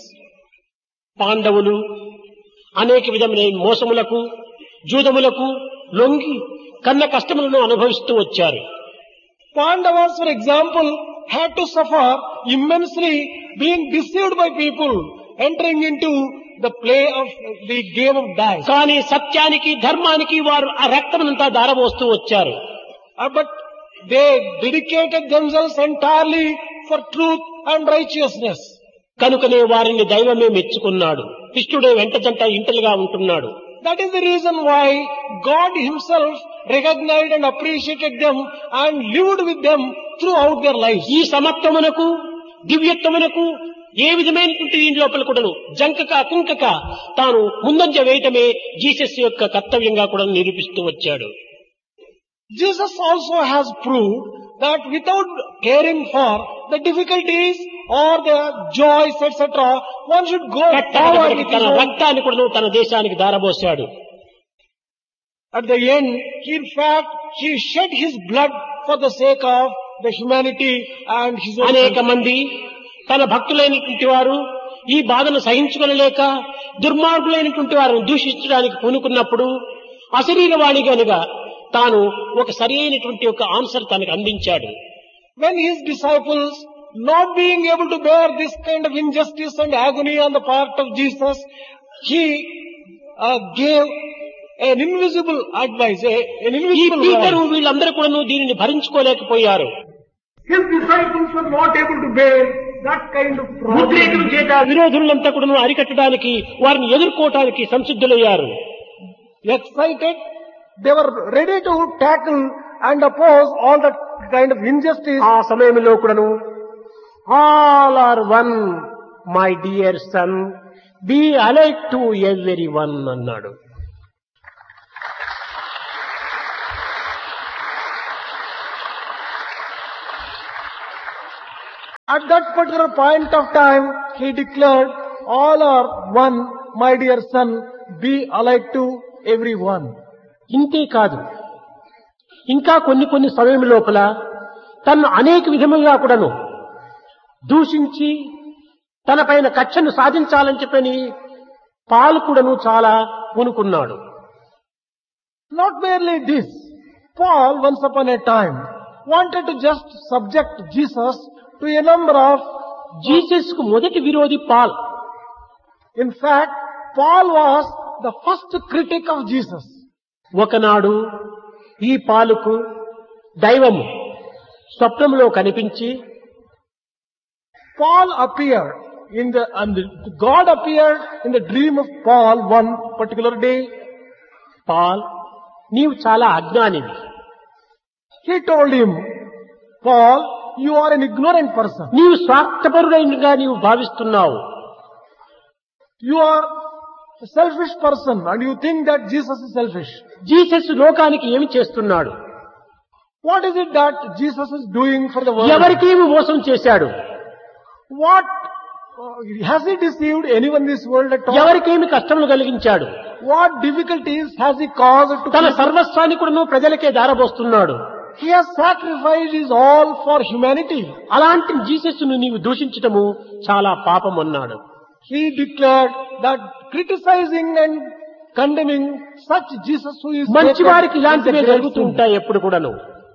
పాండవులు అనేక విధమైన మోసములకు, జూదములకు లొంగి కన్న కష్టములను అనుభవిస్తూ వచ్చారు. Pandavas, for example, had to suffer immensely being deceived by people entering into the play of the game of dice. కానీ సత్యానికి, ధర్మానికి వారు ఆ రక్తమునంతా దారబోస్తూ వచ్చారు. Uh, but they dedicated themselves entirely for truth and righteousness. కనుకనే వారిని దైవమే మెచ్చుకున్నాడు. కృష్ణుడే వెంట జంట ఇంటలుగా ఉంటున్నాడు. That is the reason why God himself recognized and appreciated them and lived with them throughout their lives. ఈ సమత్వమునకు, దివ్యత్వమునకు ఏ విధమైనటువంటి దీని లోపల కూడాను జంకక కుంకక తాను ముందంజ వేయటమే జీసస్ యొక్క కర్తవ్యంగా కూడా నిరూపిస్తూ వచ్చాడు. Jesus also has proved that without caring for the difficulties or the joys, et cetera, one should go forward with his తన own. రక్తాన్ని కూడా తన దేశానికి దారబోశాడు. At the end, he, in fact, he shed his blood for the sake of the humanity and his own. అనేక మంది తన భక్తులైనటువంటి వారు ఈ బాధను సహించుకొనలేక దుర్మార్గులైనటువంటి వారిని దూషించడానికి పూనుకున్నప్పుడు అశరీరవాణిగానుగా తాను ఒక సరి అయినటువంటి ఒక ఆన్సర్ తనకు అందించాడు. When his disciples, not being able to bear this kind of injustice and agony on the part of Jesus, he uh, gave an invisible advice, a, an ఈ invisible పీటరు word. వీళ్ళందరూ కూడా దీనిని భరించుకోలేకపోయారు. His disciples were not able to bear that kind of ఉద్రేకం problem. చేత విరోధులంతా కూడా అరికట్టడానికి వారిని ఎదుర్కోవటానికి సంసిద్ధులయ్యారు. Excited, they were ready to tackle and oppose all that kind of injustice. ఆ సమయంలో కూడాను all are one my dear son be alike to every one అన్నాడు. At that particular point of time, he declared, all are one, my dear son, be alike to everyone. ఇంతే కాదు, ఇంకా కొన్ని కొన్ని సమయం లోపల తను అనేక విధములుగా కూడాను దూషించి తన పైన కక్షను సాధించాలని చెప్పని పాలు కూడాను చాలా పూనుకున్నాడు. Not merely this, Paul once upon a time wanted to just subject Jesus to a number of, Jesus కు మొదటి విరోధి Paul. in fact, Paul was the first critic of Jesus. ఒకనాడు ఈ పాలుకు దైవము స్వప్నంలో కనిపించి, Paul appeared in the, and the, God appeared in the dream of Paul one particular day. Paul, నీవు చాలా అజ్ఞానివి. He told him, Paul, you are an ignorant person. నీవు స్వార్థపరుడైనగా నీవు భావిస్తున్నావు. You are a selfish person and you think that Jesus is selfish. Jesus లోకానికి ఏమి చేస్తున్నాడు? What is it that Jesus is doing for the world? ఎవరికేమి మోసం చేశాడు? What, uh, has he deceived anyone in this world at all? ఎవరికేమి కష్టములు కలిగించాడు? What difficulties has he caused to తన people? సర్వస్వాన్ని కూడాను ప్రజలకే దారబోస్తున్నాడు. He has sacrificed his all for humanity. అలాంటి Jesus ను నీవు దూషించటము చాలా పాపం అన్నాడు. He declared that criticizing and condemning such Jesus who is మంచి naked వారికి is a ఇలాంటివే great జరుగుతూ sin. ఉంటాయి ఎప్పుడు కూడాను.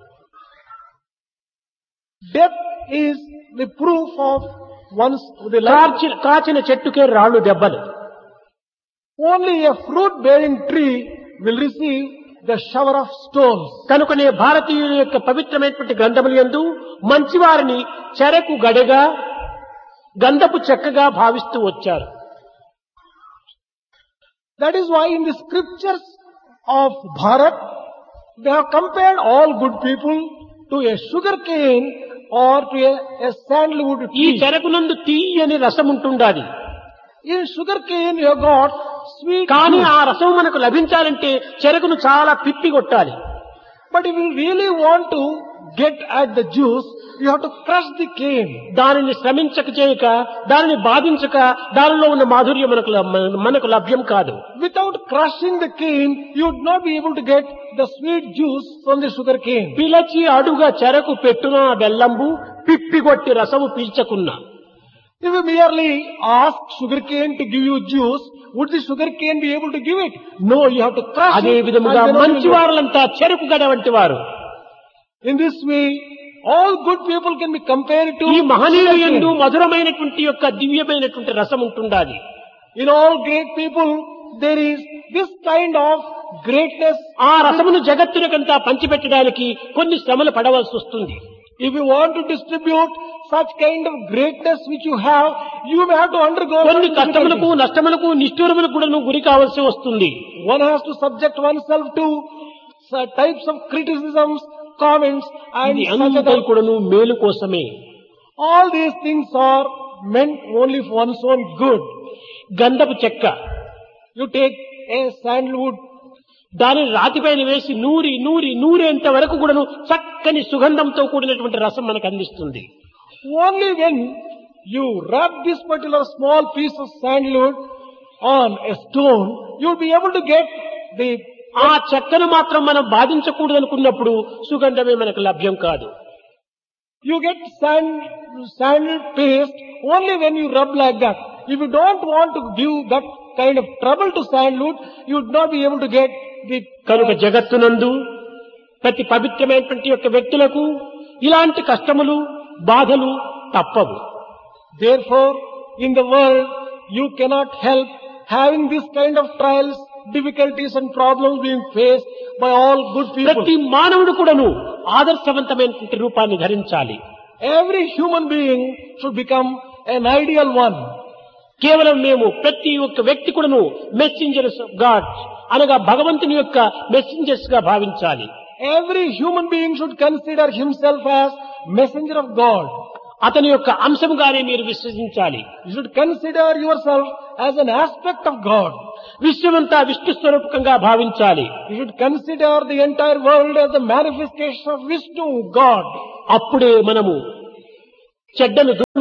Death is the proof of one's the life. కాచిన కాచిన చెట్టుకే రాళ్ళు దెబ్బలు. Only a fruit-bearing tree will receive the shower of stones. కనుకనే భారతీయుల యొక్క పవిత్రమైనటువంటి గ్రంథములు యందు మంచివారిని చెరకు గడగా గంధపు చెక్కగా భావిస్తూ వచ్చారు. That is why in the scriptures of Bharat, they have compared all good people to a sugar cane or to a, a sandalwood ఈ tree. చెరకునందు తీయని రసం ఉంటుండాలి. In sugar cane you have got sweet కానీ juice. ఆ రసం మనకు లభించాలంటే చెరకును చాలా పిప్పి కొట్టాలి. But if you really want to get at the juice, you have to crush the cane. దానిని శ్రమించక చేయక, దానిని బాధించక దానిలో ఉన్న మాధుర్యం మనకు ల- మనకు లభ్యం కాదు. Without crushing the cane, you would not be able to get the sweet juice from the sugar cane. పిలచి అడుగా చెరకు పెట్టున బెల్లంబు పిప్పి కొట్టి రసము పీల్చకున్నా. If you merely ask sugar cane to give you juice, would the sugar cane be able to give it? No, you have to crush అదే it. విధముగా and then only మంచి you- వారులంతా చెరుకు గడ వంటి వారు. In this way, all good people can be compared to ఈ మహనీయుల sugar యందు cane. మధురమైనటువంటి యొక్క దివ్యమైనటువంటి రసం ఉంటుండాలి. In all great people, there is this kind of greatness. ఆ రసమును జగత్తునికంతా పంచిపెట్టడానికి కొన్ని శ్రమలు పడవలసి వస్తుంది. If you want to distribute such kind of greatness which you have, you may have to undergo కొన్ని some కష్టములకు difficulties. నష్టములకు నిష్ఠూరములకు కూడా నువ్వు గురి కావాల్సి వస్తుంది. One has to subject oneself to such types of criticisms, comments, and ఇది such అంతా other. కూడాను మేలు కోసమే. All these things are meant only for one's own good. గంధపు చెక్క You take a sandalwood, దానిని రాతిపైన వేసి నూరి నూరి నూరేంత వరకు కూడాను చక్కని సుగంధంతో కూడినటువంటి రసం మనకు అందిస్తుంది. only when you rub this particular small piece of sandalwood on a stone, you will be able to get the, ఆ చెక్కను మాత్రం మనం బాధించకూడదు అనుకున్నప్పుడు సుగంధమే మనకు లభ్యం కాదు. you get sand, sandal paste only when you rub like that. If you don't want to give that kind of trouble to sandalwood, you would not be able to get the, కనుక జగత్తునందు ప్రతి పవిత్రమైనటువంటి యొక్క వ్యక్తులకు ఇలాంటి కష్టములు బాధలు తప్పవు. therefore, in the world, you cannot help having this kind of trials, difficulties and problems being faced by all good people. ప్రతి మానవుడు కూడాను ఆదర్శవంతమైనటువంటి రూపాన్ని ధరించాలి. Every human being should become an ideal one. కేవలం మేము ప్రతి ఒక్క వ్యక్తి కూడాను మెసెంజర్స్ ఆఫ్ గాడ్ అనగా భగవంతుని యొక్క మెసెంజర్స్ గా భావించాలి. Every human being should consider himself as messenger of God. అతని యొక్క అంశముగానే మీరు విశ్వసించాలి. You should consider yourself as an aspect of God. విశ్వమంతా విష్ణు స్వరూపకంగా భావించాలి. You should consider the entire world as the manifestation of Vishnu, God. అప్పుడే మనము చెడ్డను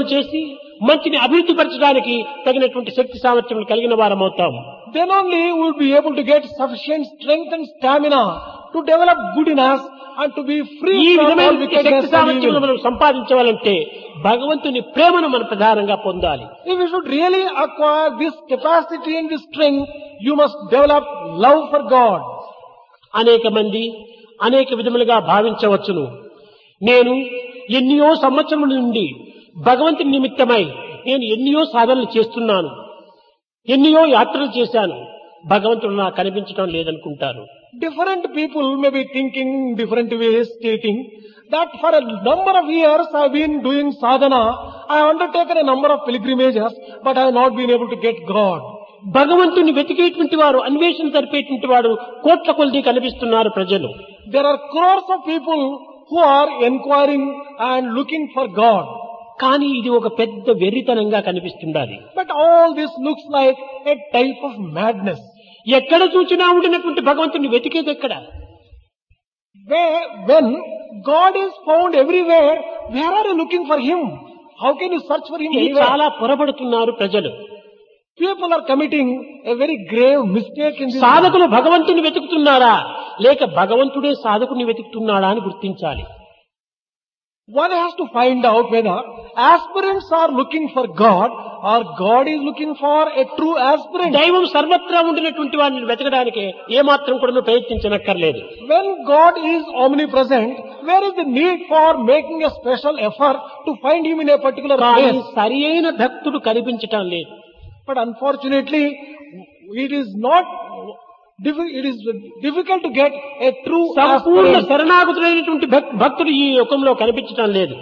యజ్ఞములు చేసి మంచిని అభివృద్ధి పరచడానికి తగినటువంటి శక్తి సామర్థ్యం కలిగిన వారమవుతాం. Then only we will be able to get sufficient strength and stamina to develop good in us and to be ఈ free from all విధమైన wickedness శక్తి and సామర్థ్యం evil. మనం సంపాదించవాలంటే భగవంతుని ప్రేమను మనం ప్రధానంగా పొందాలి. If you should really acquire this capacity and this strength, you must develop love for God. అనేక మంది అనేక విధములుగా భావించవచ్చును. నేను ఎన్నో సంవత్సరముల నుండి భగవంతుని నిమిత్తమై నేను ఎన్నో సాధనలు చేస్తున్నాను, ఎన్నో యాత్రలు చేశాను, భగవంతుడు నాకు కనిపించడం లేదనుకుంటారు. Different people may be thinking different ways, stating that for a number of years I have been doing sadhana, I have undertaken a number of pilgrimages, but I have not been able to get God. భగవంతుని వెతికేటువంటి వారు, అన్వేషణ జరిపేటువంటి వాడు కోట్ల కొలది కనిపిస్తున్నారు ప్రజలు. There are crores of people who are inquiring and looking for God. కానీ ఇది ఒక పెద్ద వెర్రితనంగా కనిపిస్తుండాలి. But all this looks like a type of madness. ఎక్కడ చూచినా ఉండినటువంటి భగవంతుని వెతికేది ఎక్కడ? Where, when God is found everywhere, where are you looking for Him? How can you search for Him ఇది anywhere? చాలా పొరబడుతున్నారు ప్రజలు. People are committing a very grave mistake in this. సాధకులు భగవంతుని వెతుకుతున్నారా లేక భగవంతుడే సాధకుని వెతుకుతున్నాడా అని గుర్తించాలి. One has to find out whether aspirants are looking for God or God is looking for a true aspirant. దైవం సర్వత్రా ఉండినటువంటి వాడిని వెతకడానికి ఏమాత్రం కూడా ప్రయత్నించనక్కర్లేదు. When God is omnipresent, where is the need for making a special effort to find Him in a particular కానీ place? సరి అయిన భక్తుడు కనిపించటం లేదు. But unfortunately, it is not, diffi- it is difficult to get a true Sampoorna aspirant. శరణాగతుడైనటువంటి భక్- భక్తుడు ఈ యుగంలో కనిపించటం లేదు.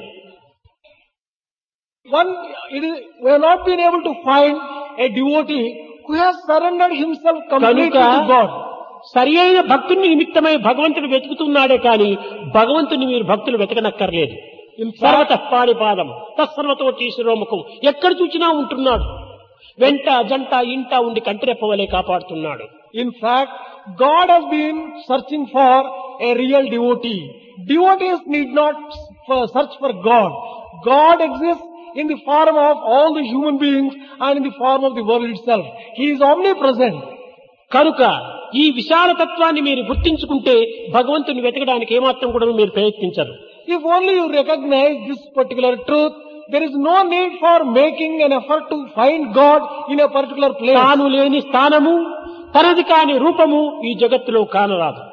One, it is, we have not been able to find a devotee who has surrendered himself completely కనుక to God. సరి అయిన భక్తుని నిమిత్తమై భగవంతుడు వెతుకుతున్నాడే కానీ భగవంతుని మీరు భక్తులు వెతకనక్కర్లేదు. In fact, సర్వత పాణిపాదం తత్సర్వతో శిరోముఖం ఎక్కడ చూచినా ఉంటున్నాడు. వెంట జంట ఇంట ఉండి కంటిరెప్పవలే కాపాడుతున్నాడు. in fact, God has been searching for a real devotee. Devotees need not f- search for God. God exists in the form of all the human beings and in the form of the world itself. He is omnipresent. కనుక ఈ విశాల తత్వాన్ని మీరు గుర్తించుకుంటే భగవంతుని వెతకడానికి ఏమాత్రం కూడా మీరు ప్రయత్నించరు. If only you recognize this particular truth, there is no need for making an effort to find God in a particular place. తాను లేని స్థానము తనది కాని రూపము ఈ జగత్తులో కానరాదు.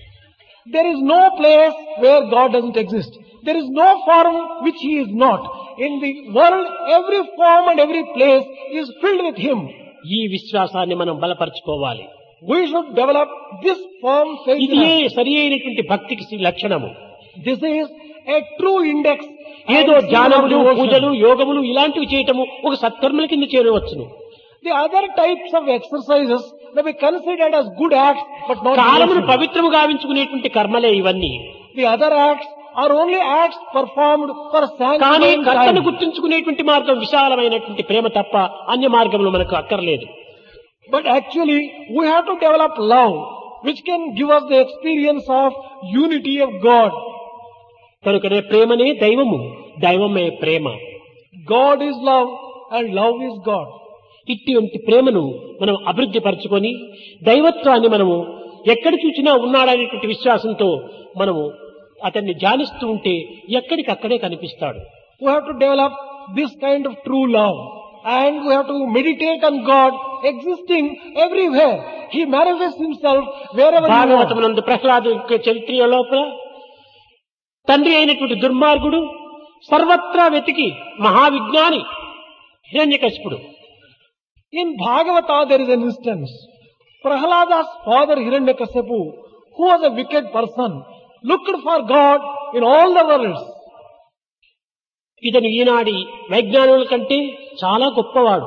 There is no place where God doesn't exist. There is no form which He is not. In the world, every form and every place is filled with Him. ఈ విశ్వాసాన్ని మనం బలపరచుకోవాలి. We should develop this firm faith in ఇదే us. సరి అయినటువంటి భక్తికి లక్షణము. This is a true index. ఏదో and seal of ధ్యానములు devotion. పూజలు యోగములు ఇలాంటివి చేయటము ఒక సత్కర్మల కింద చేరవచ్చును. The other types of exercises may be considered as good acts, but not కాలమును devotion. పవిత్రము గావించుకునేటువంటి కర్మలే ఇవన్నీ. The other acts are only acts performed for కానీ sanctifying కర్తను time. గుర్తించుకునేటువంటి మార్గం విశాలమైనటువంటి ప్రేమ తప్ప అన్య మార్గములు మనకు అక్కర్లేదు. But actually, we have to develop love, which can give us the experience of unity of God. కనుకనే ప్రేమనే దైవము, దైవమే ప్రేమ. God is love and love is God. ఇటువంటి ప్రేమను మనం అభివృద్ధి పరచుకొని దైవత్వాన్ని మనము ఎక్కడ చూసినా ఉన్నాడనేటువంటి విశ్వాసంతో మనము అతన్ని ధ్యానిస్తూ ఉంటే ఎక్కడికక్కడే కనిపిస్తాడు. We have to develop this kind of true love. And we have to meditate on God existing everywhere. He manifests Himself wherever He wants. భాగవతమునందు Prahlad యొక్క చరిత్ర లోపల తండ్రి అయినటువంటి దుర్మార్గుడు సర్వత్రా వెతికి మహావిజ్ఞాని హిరణ్యకశిపుడు. In Bhagavata there is an instance. Prahlada's father Hiranyakasipu, who was a wicked person, looked for God in all the worlds. ఇతను ఈనాడి వైజ్ఞానుల కంటే చాలా గొప్పవాడు.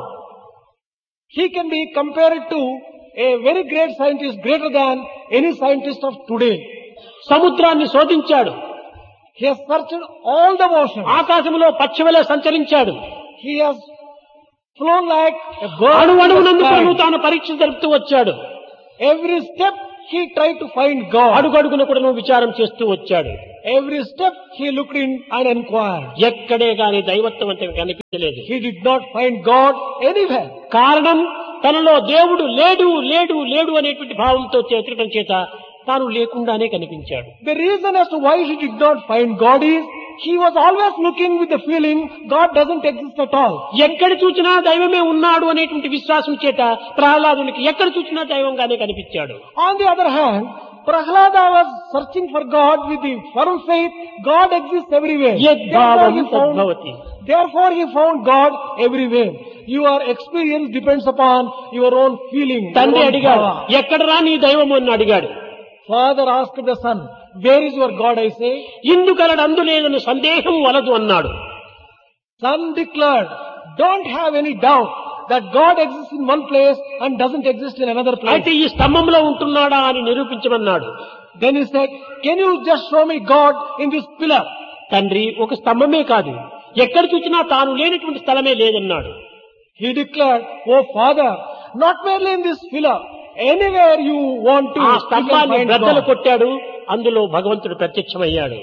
He can be compared to a very great scientist, greater than any scientist of today. సముద్రాన్ని శోధించాడు, He has searched all the oceans. ఆకాశంలో పక్షివలే సంచరించాడు, He has flown like a bird. అణు in the అణువునందు sky. తాను పరీక్ష జరుపుతూ వచ్చాడు. Every step he tried to find God. అడుగడుగున కూడా విచారం చేస్తూ వచ్చాడు. Every step he looked in and inquired. ఎక్కడే గాని దైవత్వం అంటే కనిపించలేదు. He did not find God anywhere. కారణం తనలో దేవుడు లేడు లేడు లేడు అనేటువంటి భావంతో చేతడం చేత తాను లేకుండానే కనిపించాడు. The reason as to why he did not find God is he was always looking with the feeling God doesn't exist at all. ఎక్కడ చూసినా దైవమే ఉన్నాడు అనేటువంటి విశ్వాసం చేత ప్రహ్లాదునికి ఎక్కడ చూసినా దైవంగానే కనిపించాడు. On the other hand, Prahlada was searching for God with the firm faith God exists everywhere. Therefore he found, therefore he found God everywhere. Your experience depends upon your own feeling. తండ్రి అడిగాడు, ఎక్కడరా నీ దైవము అని అడిగాడు. Father asked the son, where is your God, I say? ఇందుకలడు అందులేదని సందేహం వలదు అన్నాడు. Son declared, don't have any doubt that God exists in one place and doesn't exist in another place. అయితే ఈ స్తంభంలో ఉంటున్నాడా అని నిరూపించమన్నాడు. Then he said, can you just show me God in this pillar? తండ్రి ఒక స్తంభమే కాదు, ఎక్కడ చూసినా తాను లేనటువంటి స్థలమే లేదన్నాడు. He declared, oh father, not merely in this pillar, anywhere you want to. ఆ స్తంభాన్ని బ్రద్దలు కొట్టాడు, అందులో భగవంతుడు ప్రత్యక్షమయ్యాడు.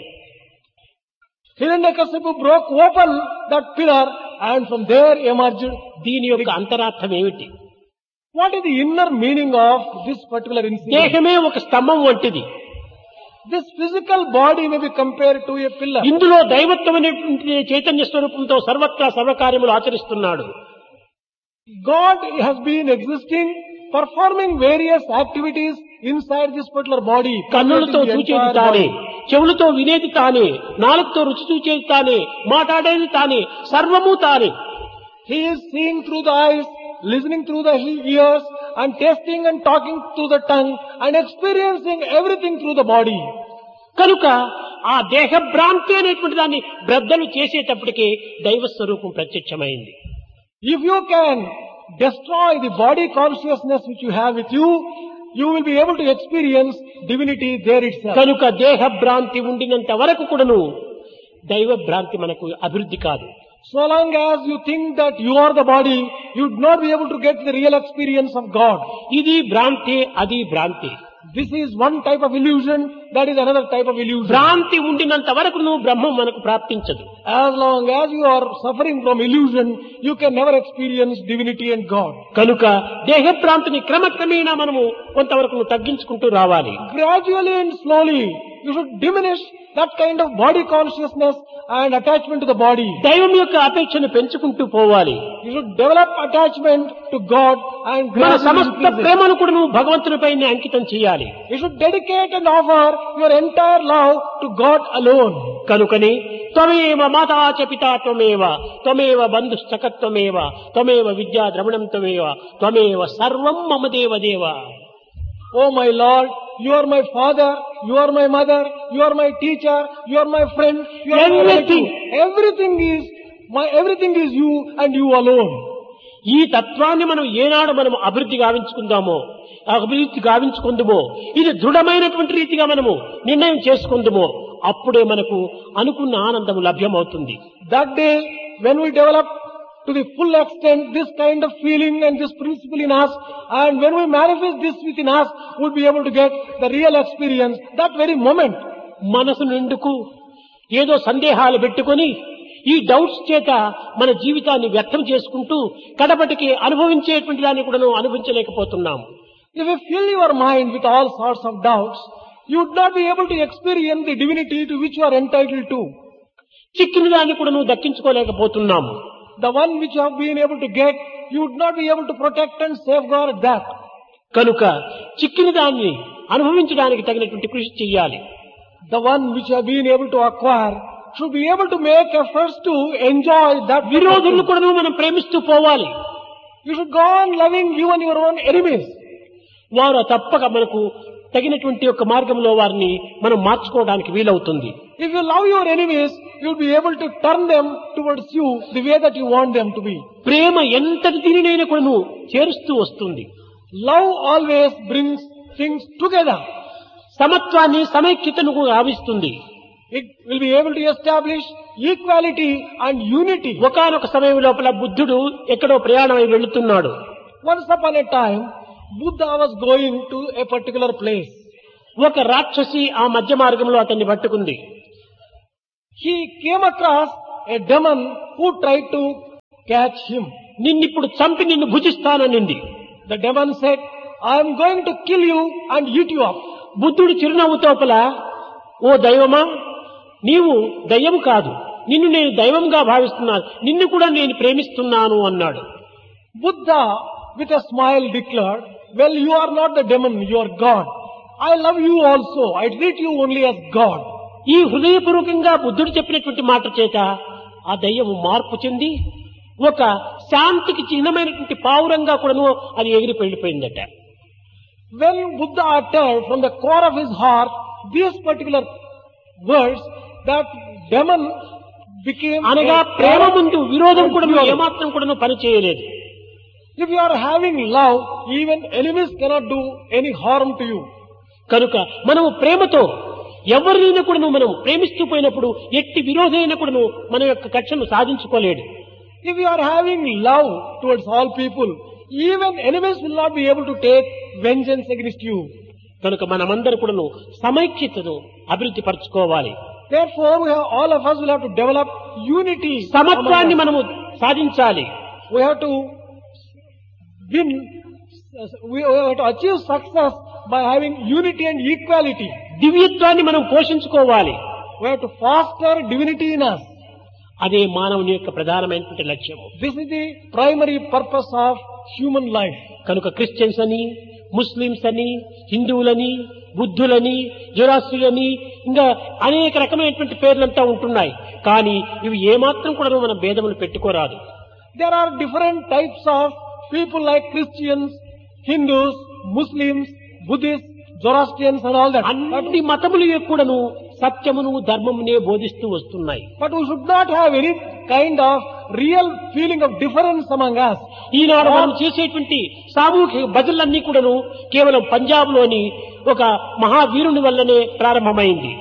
Hiranyakasipu broke open that pillar and from there emerged. దీని యొక్క అంతరార్థం ఏమిటి? What is the inner meaning of this particular incident? దేహమే ఒక స్తంభం వంటిది. This physical body may be compared to a pillar. ఇందులో దైవత్వం అనేటువంటి చైతన్య స్వరూపంతో సర్వత్రా సర్వకార్యములు ఆచరిస్తున్నాడు. God has been existing, performing various activities inside this particular body. కన్నులతో చూచేది తానే, చెవులతో వినేది తానే, నాలుగుతో రుచి చూచేది తానే, మాట్లాడేది తానే, సర్వము తానే. He is seeing through the eyes, listening through the ears, and tasting and talking through the tongue, and experiencing everything through the body. కనుక ఆ దేహ భ్రాంతి అనేటువంటి దాన్ని బ్రద్దలు చేసేటప్పటికి దైవ స్వరూపం ప్రత్యక్షమైంది. If you can destroy the body consciousness which you have with you, you will be able to experience divinity there itself. కనుక దేహ భ్రాంతి ఉండినంత వరకు కూడాను దైవ భ్రాంతి మనకు అభివృద్ధి కాదు. So long as you think that you are the body, you would not be able to get the real experience of God. ఇది భ్రాంతి, అది భ్రాంతి. This is one type of illusion, that is another type of illusion. భ్రాంతి ఉండినంత వరకు నువ్వు బ్రహ్మం మనకు ప్రాప్తించదు. As long as you are suffering from illusion, you can never experience divinity and God. కనుక దేహ భ్రాంతిని క్రమక్రమేణా మనము కొంతవరకు తగ్గించుకుంటూ రావాలి. Gradually and slowly, you should diminish that kind of body consciousness and attachment to the body. దైవం యొక్క అపేక్షను పెంచుకుంటూ పోవాలి. You should develop attachment to God and మన gradually సమస్త increase it. ప్రేమను కూడా నువ్వు భగవంతునిపై అంకితం చేయాలి. You should dedicate and offer your entire love to God alone. కనుకని త్వమేవ మాతా చ పితా త్వమేవ త్వమేవ బంధుశ్చ త్వమేవ త్వమేవ విద్యా ద్రవిణం త్వమేవ త్వమేవ సర్వం మమ దేవ దేవ. Oh my Lord, you are my father, you are my mother, you are my teacher, you are my friend, you are Everything. my relative. Everything is my, everything is you and you alone. ఈ తత్వాన్ని మనం ఏనాడు మనం అభివృద్ధి గావించుకుందామో, అభివృద్ధి గావించుకుందుమో, ఇది దృఢమైనటువంటి రీతిగా మనము నిర్ణయం చేసుకుందుమో, అప్పుడే మనకు అనుకున్న ఆనందము లభ్యమవుతుంది. That day, when we develop to the full extent this kind of feeling and this principle in us, and when we manifest this within us, we'll be able to get the real experience that very moment. మనసు నిండుకు ఏదో సందేహాలు పెట్టుకొని ఈ doubts చేత మన జీవితాన్ని వ్యర్థం చేసుకుంటూ కడపటికి అనుభవించేటువంటి దాన్ని కూడా అనుభవించలేకపోతున్నాము. If you fill your mind with all sorts of doubts, you would not be able to experience the divinity to which you are entitled to. చిక్కిన దాన్ని కూడా నువ్వు దక్కించుకోలేకపోతున్నాము. The one which you have been able to get, you would not be able to protect and safeguard that. కనుక చిక్కిన దాన్ని అనుభవించడానికి తగినటువంటి కృషి చెయ్యాలి. The one which you have been able to acquire should be able to make efforts to enjoy that. విరోధులను కూడా మనం ప్రేమిస్తూ పోవాలి. You should go on loving even your own enemies. వారు తప్పక మనకు తగినటువంటి యొక్క మార్గంలో వారిని మనం మార్చుకోవడానికి వీలవుతుంది. If you love your enemies, you will be able to turn them towards you the way that you want them to be. ప్రేమ ఎంతటి దీనినైనా కూడా నువ్వు చేరుస్తూ వస్తుంది. Love always brings things together. సమత్వాన్ని సమైక్యతను గావిస్తుంది. It will be able to establish equality and unity. ఒకానొక సమయం లోపల బుద్ధుడు ఎక్కడో ప్రయాణమై వెళుతున్నాడు. Once upon a time, Buddha was going to a particular place. ఒక రాక్షసి ఆ మధ్య మార్గంలో అతన్ని పట్టుకుంది. he came across a demon who tried to catch him. నిన్నిప్పుడు చంపి నిన్ను భుజిస్తాననింది. The demon said, I am going to kill you and eat you up. బుద్ధుడు చిరునవ్వుతోపల, ఓ దైవమా, నీవు దయ్యం కాదు, నిన్ను నేను దైవంగా భావిస్తున్నాను, నిన్ను కూడా నేను ప్రేమిస్తున్నాను అన్నాడు. Buddha with a smile declared, well, you are not the demon, you are God. I love you also. I treat you only as God. ఈ హృదయపూర్వకంగా బుద్ధుడు చెప్పినటువంటి మాట చేత ఆ దయ్యము మార్పు చెంది ఒక శాంతికి చిహ్నమైనటువంటి పావురంగా కూడాను అది ఎగిరి వెళ్ళిపోయిందట. When Buddha uttered from the core of his heart these particular words, that demon became అనగా ప్రేమ ముందు విరోధం కూడా ఏమాత్రం కూడా పని చేయలేదు. If you are having love, even enemies cannot do any harm to you. కనుక మనము ప్రేమతో ఎవరినైనా కూడా మనం ప్రేమిస్తూ పోయినప్పుడు ఎట్టి విరోధైనా కూడా మన యొక్క కక్షను సాధించుకోలేడు. If you are having love towards all people, even enemies will not be able to take vengeance against you. కనుక మనమందరూ కూడా సమైక్యతను అభివృద్ధి పరచుకోవాలి. Therefore, we have, all of us will have to develop unity. సమత్వాన్ని మనము సాధించాలి. We have to win, we have to achieve success by having unity and equality. దివ్యత్వాన్ని మనం పోషించుకోవాలి. We have to foster divinity in us. అదే మానవుని యొక్క ప్రధానమైనటువంటి లక్ష్యము. This is the primary purpose of human life. కనుక క్రిస్టియన్స్ అని, ముస్లిమ్స్ అని, హిందువులని, బుద్ధులని, జొరాస్ట్రియని, ఇంకా అనేక రకమైనటువంటి పేర్లంతా ఉంటున్నాయి. కానీ ఇవి ఏమాత్రం కూడా మనం భేదములు పెట్టుకోరాదు. There are different types of people like Christians, Hindus, Muslims, Buddhists, Zoroastrians and all that. అన్ని మతములు కూడాను సత్యమును ధర్మమునే బోధిస్తూ వస్తున్నాయి. But we should not have any kind of real feeling of difference among us. ఈనాడు మనం చేసేటువంటి సామూహిక భజనలన్నీ కూడాను కేవలం పంజాబ్ లోని ఒక మహావీరుని వల్లనే ప్రారంభమైంది.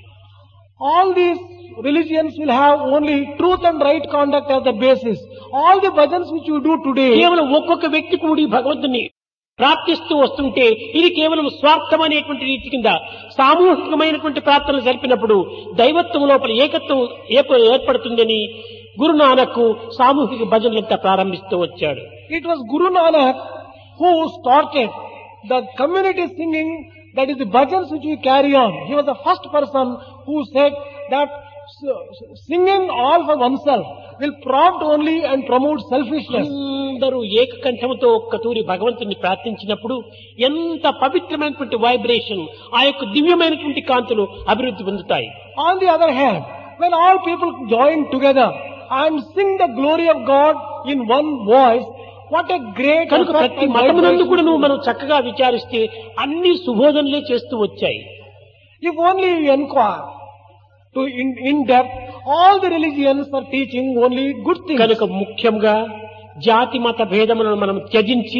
All these religions will have only truth and right conduct as the basis. All the bhajans which you do today, కేవలం ఒక్కొక్క వ్యక్తి కూడి భగవంతుని ప్రార్థిస్తూ వస్తుంటే ఇది కేవలం స్వార్థమనేటువంటి రీతి కింద సామూహికమైనటువంటి ప్రార్థనలు జరిపినప్పుడు దైవత్వం లోపల ఏకత్వం ఏర్పడుతుందని గురునానక్ సామూహిక భజనలంతా ప్రారంభిస్తూ వచ్చాడు. It was Guru Nanak who started the community singing, that is the bhajans which we carry on. He was the first person who said that singing all for oneself will prompt only and promote selfishness. అందరూ ఏకకంఠంతో ఒక్క తూరి భగవంతుని ప్రార్థించినప్పుడు ఎంత పవిత్రమైనటువంటి vibration, ఆ యొక్క దివ్యమైనటువంటి కాంతులు అభివృద్ధి పొందుతాయి. On the other hand, when all people join together and sing the glory of God in one voice, what a great కనుక ప్రతి మతమునందు కూడా నువ్వు మనం చక్కగా విచారిస్తే అన్ని సుబోధనలే చేస్తూ వచ్చాయి. If only you inquire to in, in depth, all the religions are teaching only good things. కనుక ముఖ్యంగా జాతి మత భేదములను మనం త్యజించి,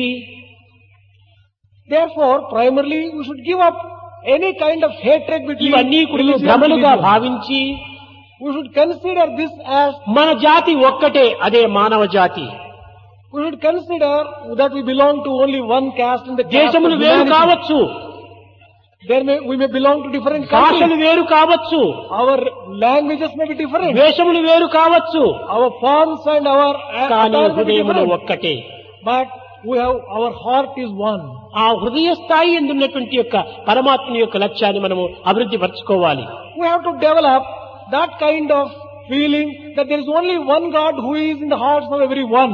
therefore primarily we should give up any kind of hatred between ఇవన్నీ కూడా భ్రమలుగా భావించి, we should consider this as మన జాతి ఒక్కటే, అదే మానవ జాతి. We should consider that we belong to only one caste in the caste దేశములు of వేరు humanity. కావచ్చు, There may, we may belong to different భాషలు countries. వేరు కావచ్చు, Our languages may be different. వేషములు వేరు కావచ్చు, Our forms and our కానీ attire may be హృదయములు different. ఒక్కటే. But we have, our heart is one. ఆ హృదయ స్థాయి ఎందున్నటువంటి యొక్క పరమాత్మ యొక్క లక్ష్యాన్ని మనము అభివృద్ధి పరచుకోవాలి. We have to develop that kind of feeling that there is only one God who is in the hearts of everyone.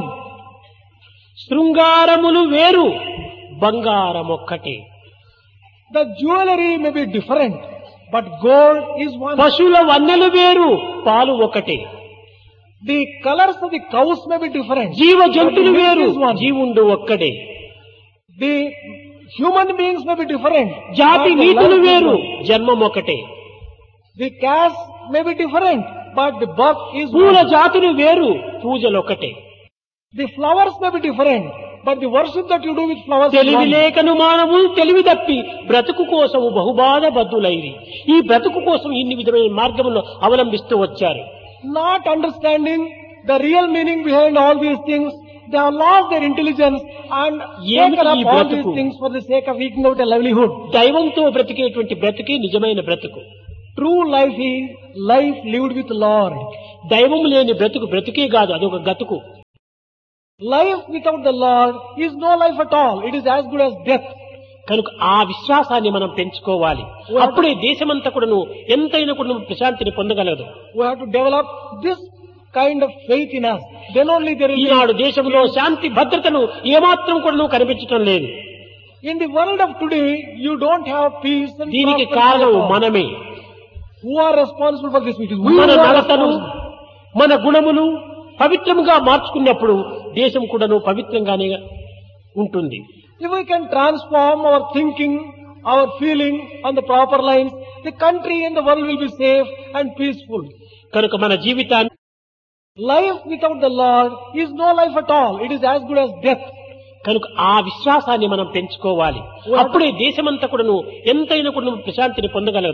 శృంగారములు వేరు, బంగారం ఒక్కటే. The jewelry may be different, but gold is one. పశువుల వన్నెలు వేరు, పాలు ఒకటే. The colors of the cows may be different. జీవ but the జంతువులు milk వేరు, is one. జీవుండు ఒక్కడే. The human beings may be different. జాతి but the నీతులు life is వేరు, one. జన్మం ఒకటే. The caste may be different, but the birth is పూల one. జాతులు వేరు, పూజలు ఒకటే. The flowers may be different, but the worship that you do with flowers is తెలివి one. లేకను మానవు తెలివి తప్పి బ్రతుకు కోసము బహుబాధ బద్దులైరి. ఈ బ్రతుకు కోసం ఇన్ని విధమైన మార్గములను అవలంబిస్తూ వచ్చారు. Not understanding the real meaning behind all these things, they have lost their intelligence and ఏమిటి taken ఈ up all బ్రతుకు? these things for the sake of eking out a livelihood. దైవంతో బ్రతికేటువంటి బ్రతికే నిజమైన బ్రతుకు. True life is life lived with Lord. దైవం లేని బ్రతుకు బ్రతుకే కాదు, అదొక గతుకు. Life without the Lord is no life at all. It is as good as death. కనుక ఆ విశ్వాసాన్ని మనం పెంచుకోవాలి. అప్పుడే దేశమంతా కూడాను ఎంతైనా కూడా ప్రశాంతిని పొందగలదు. We have to develop this kind of faith in us. Then only there will Eenadu be... దేశంలో శాంతి భద్రతలు ఏమాత్రం కూడా కనిపించటం లేదు. In the world of today, you don't have peace and దీనికి prosperity కారణం at all. మనమే. Who are responsible for this? It is we who మన are నడతను, responsible. మన గుణములు పవిత్రముగా మార్చుకున్నప్పుడు దేశం కూడాను పవిత్రంగానే ఉంటుంది. If we can transform our thinking, our feeling on the proper lines, the country and the world will be safe and peaceful. కనుక మన జీవితాన్ని Life without the Lord is no life at all. It is as good as death. కనుక ఆ విశ్వాసాన్ని మనం పెంచుకోవాలి. అప్పుడే దేశమంతా కూడాను ఎంతైనా కూడా ప్రశాంతిని పొందగలదు.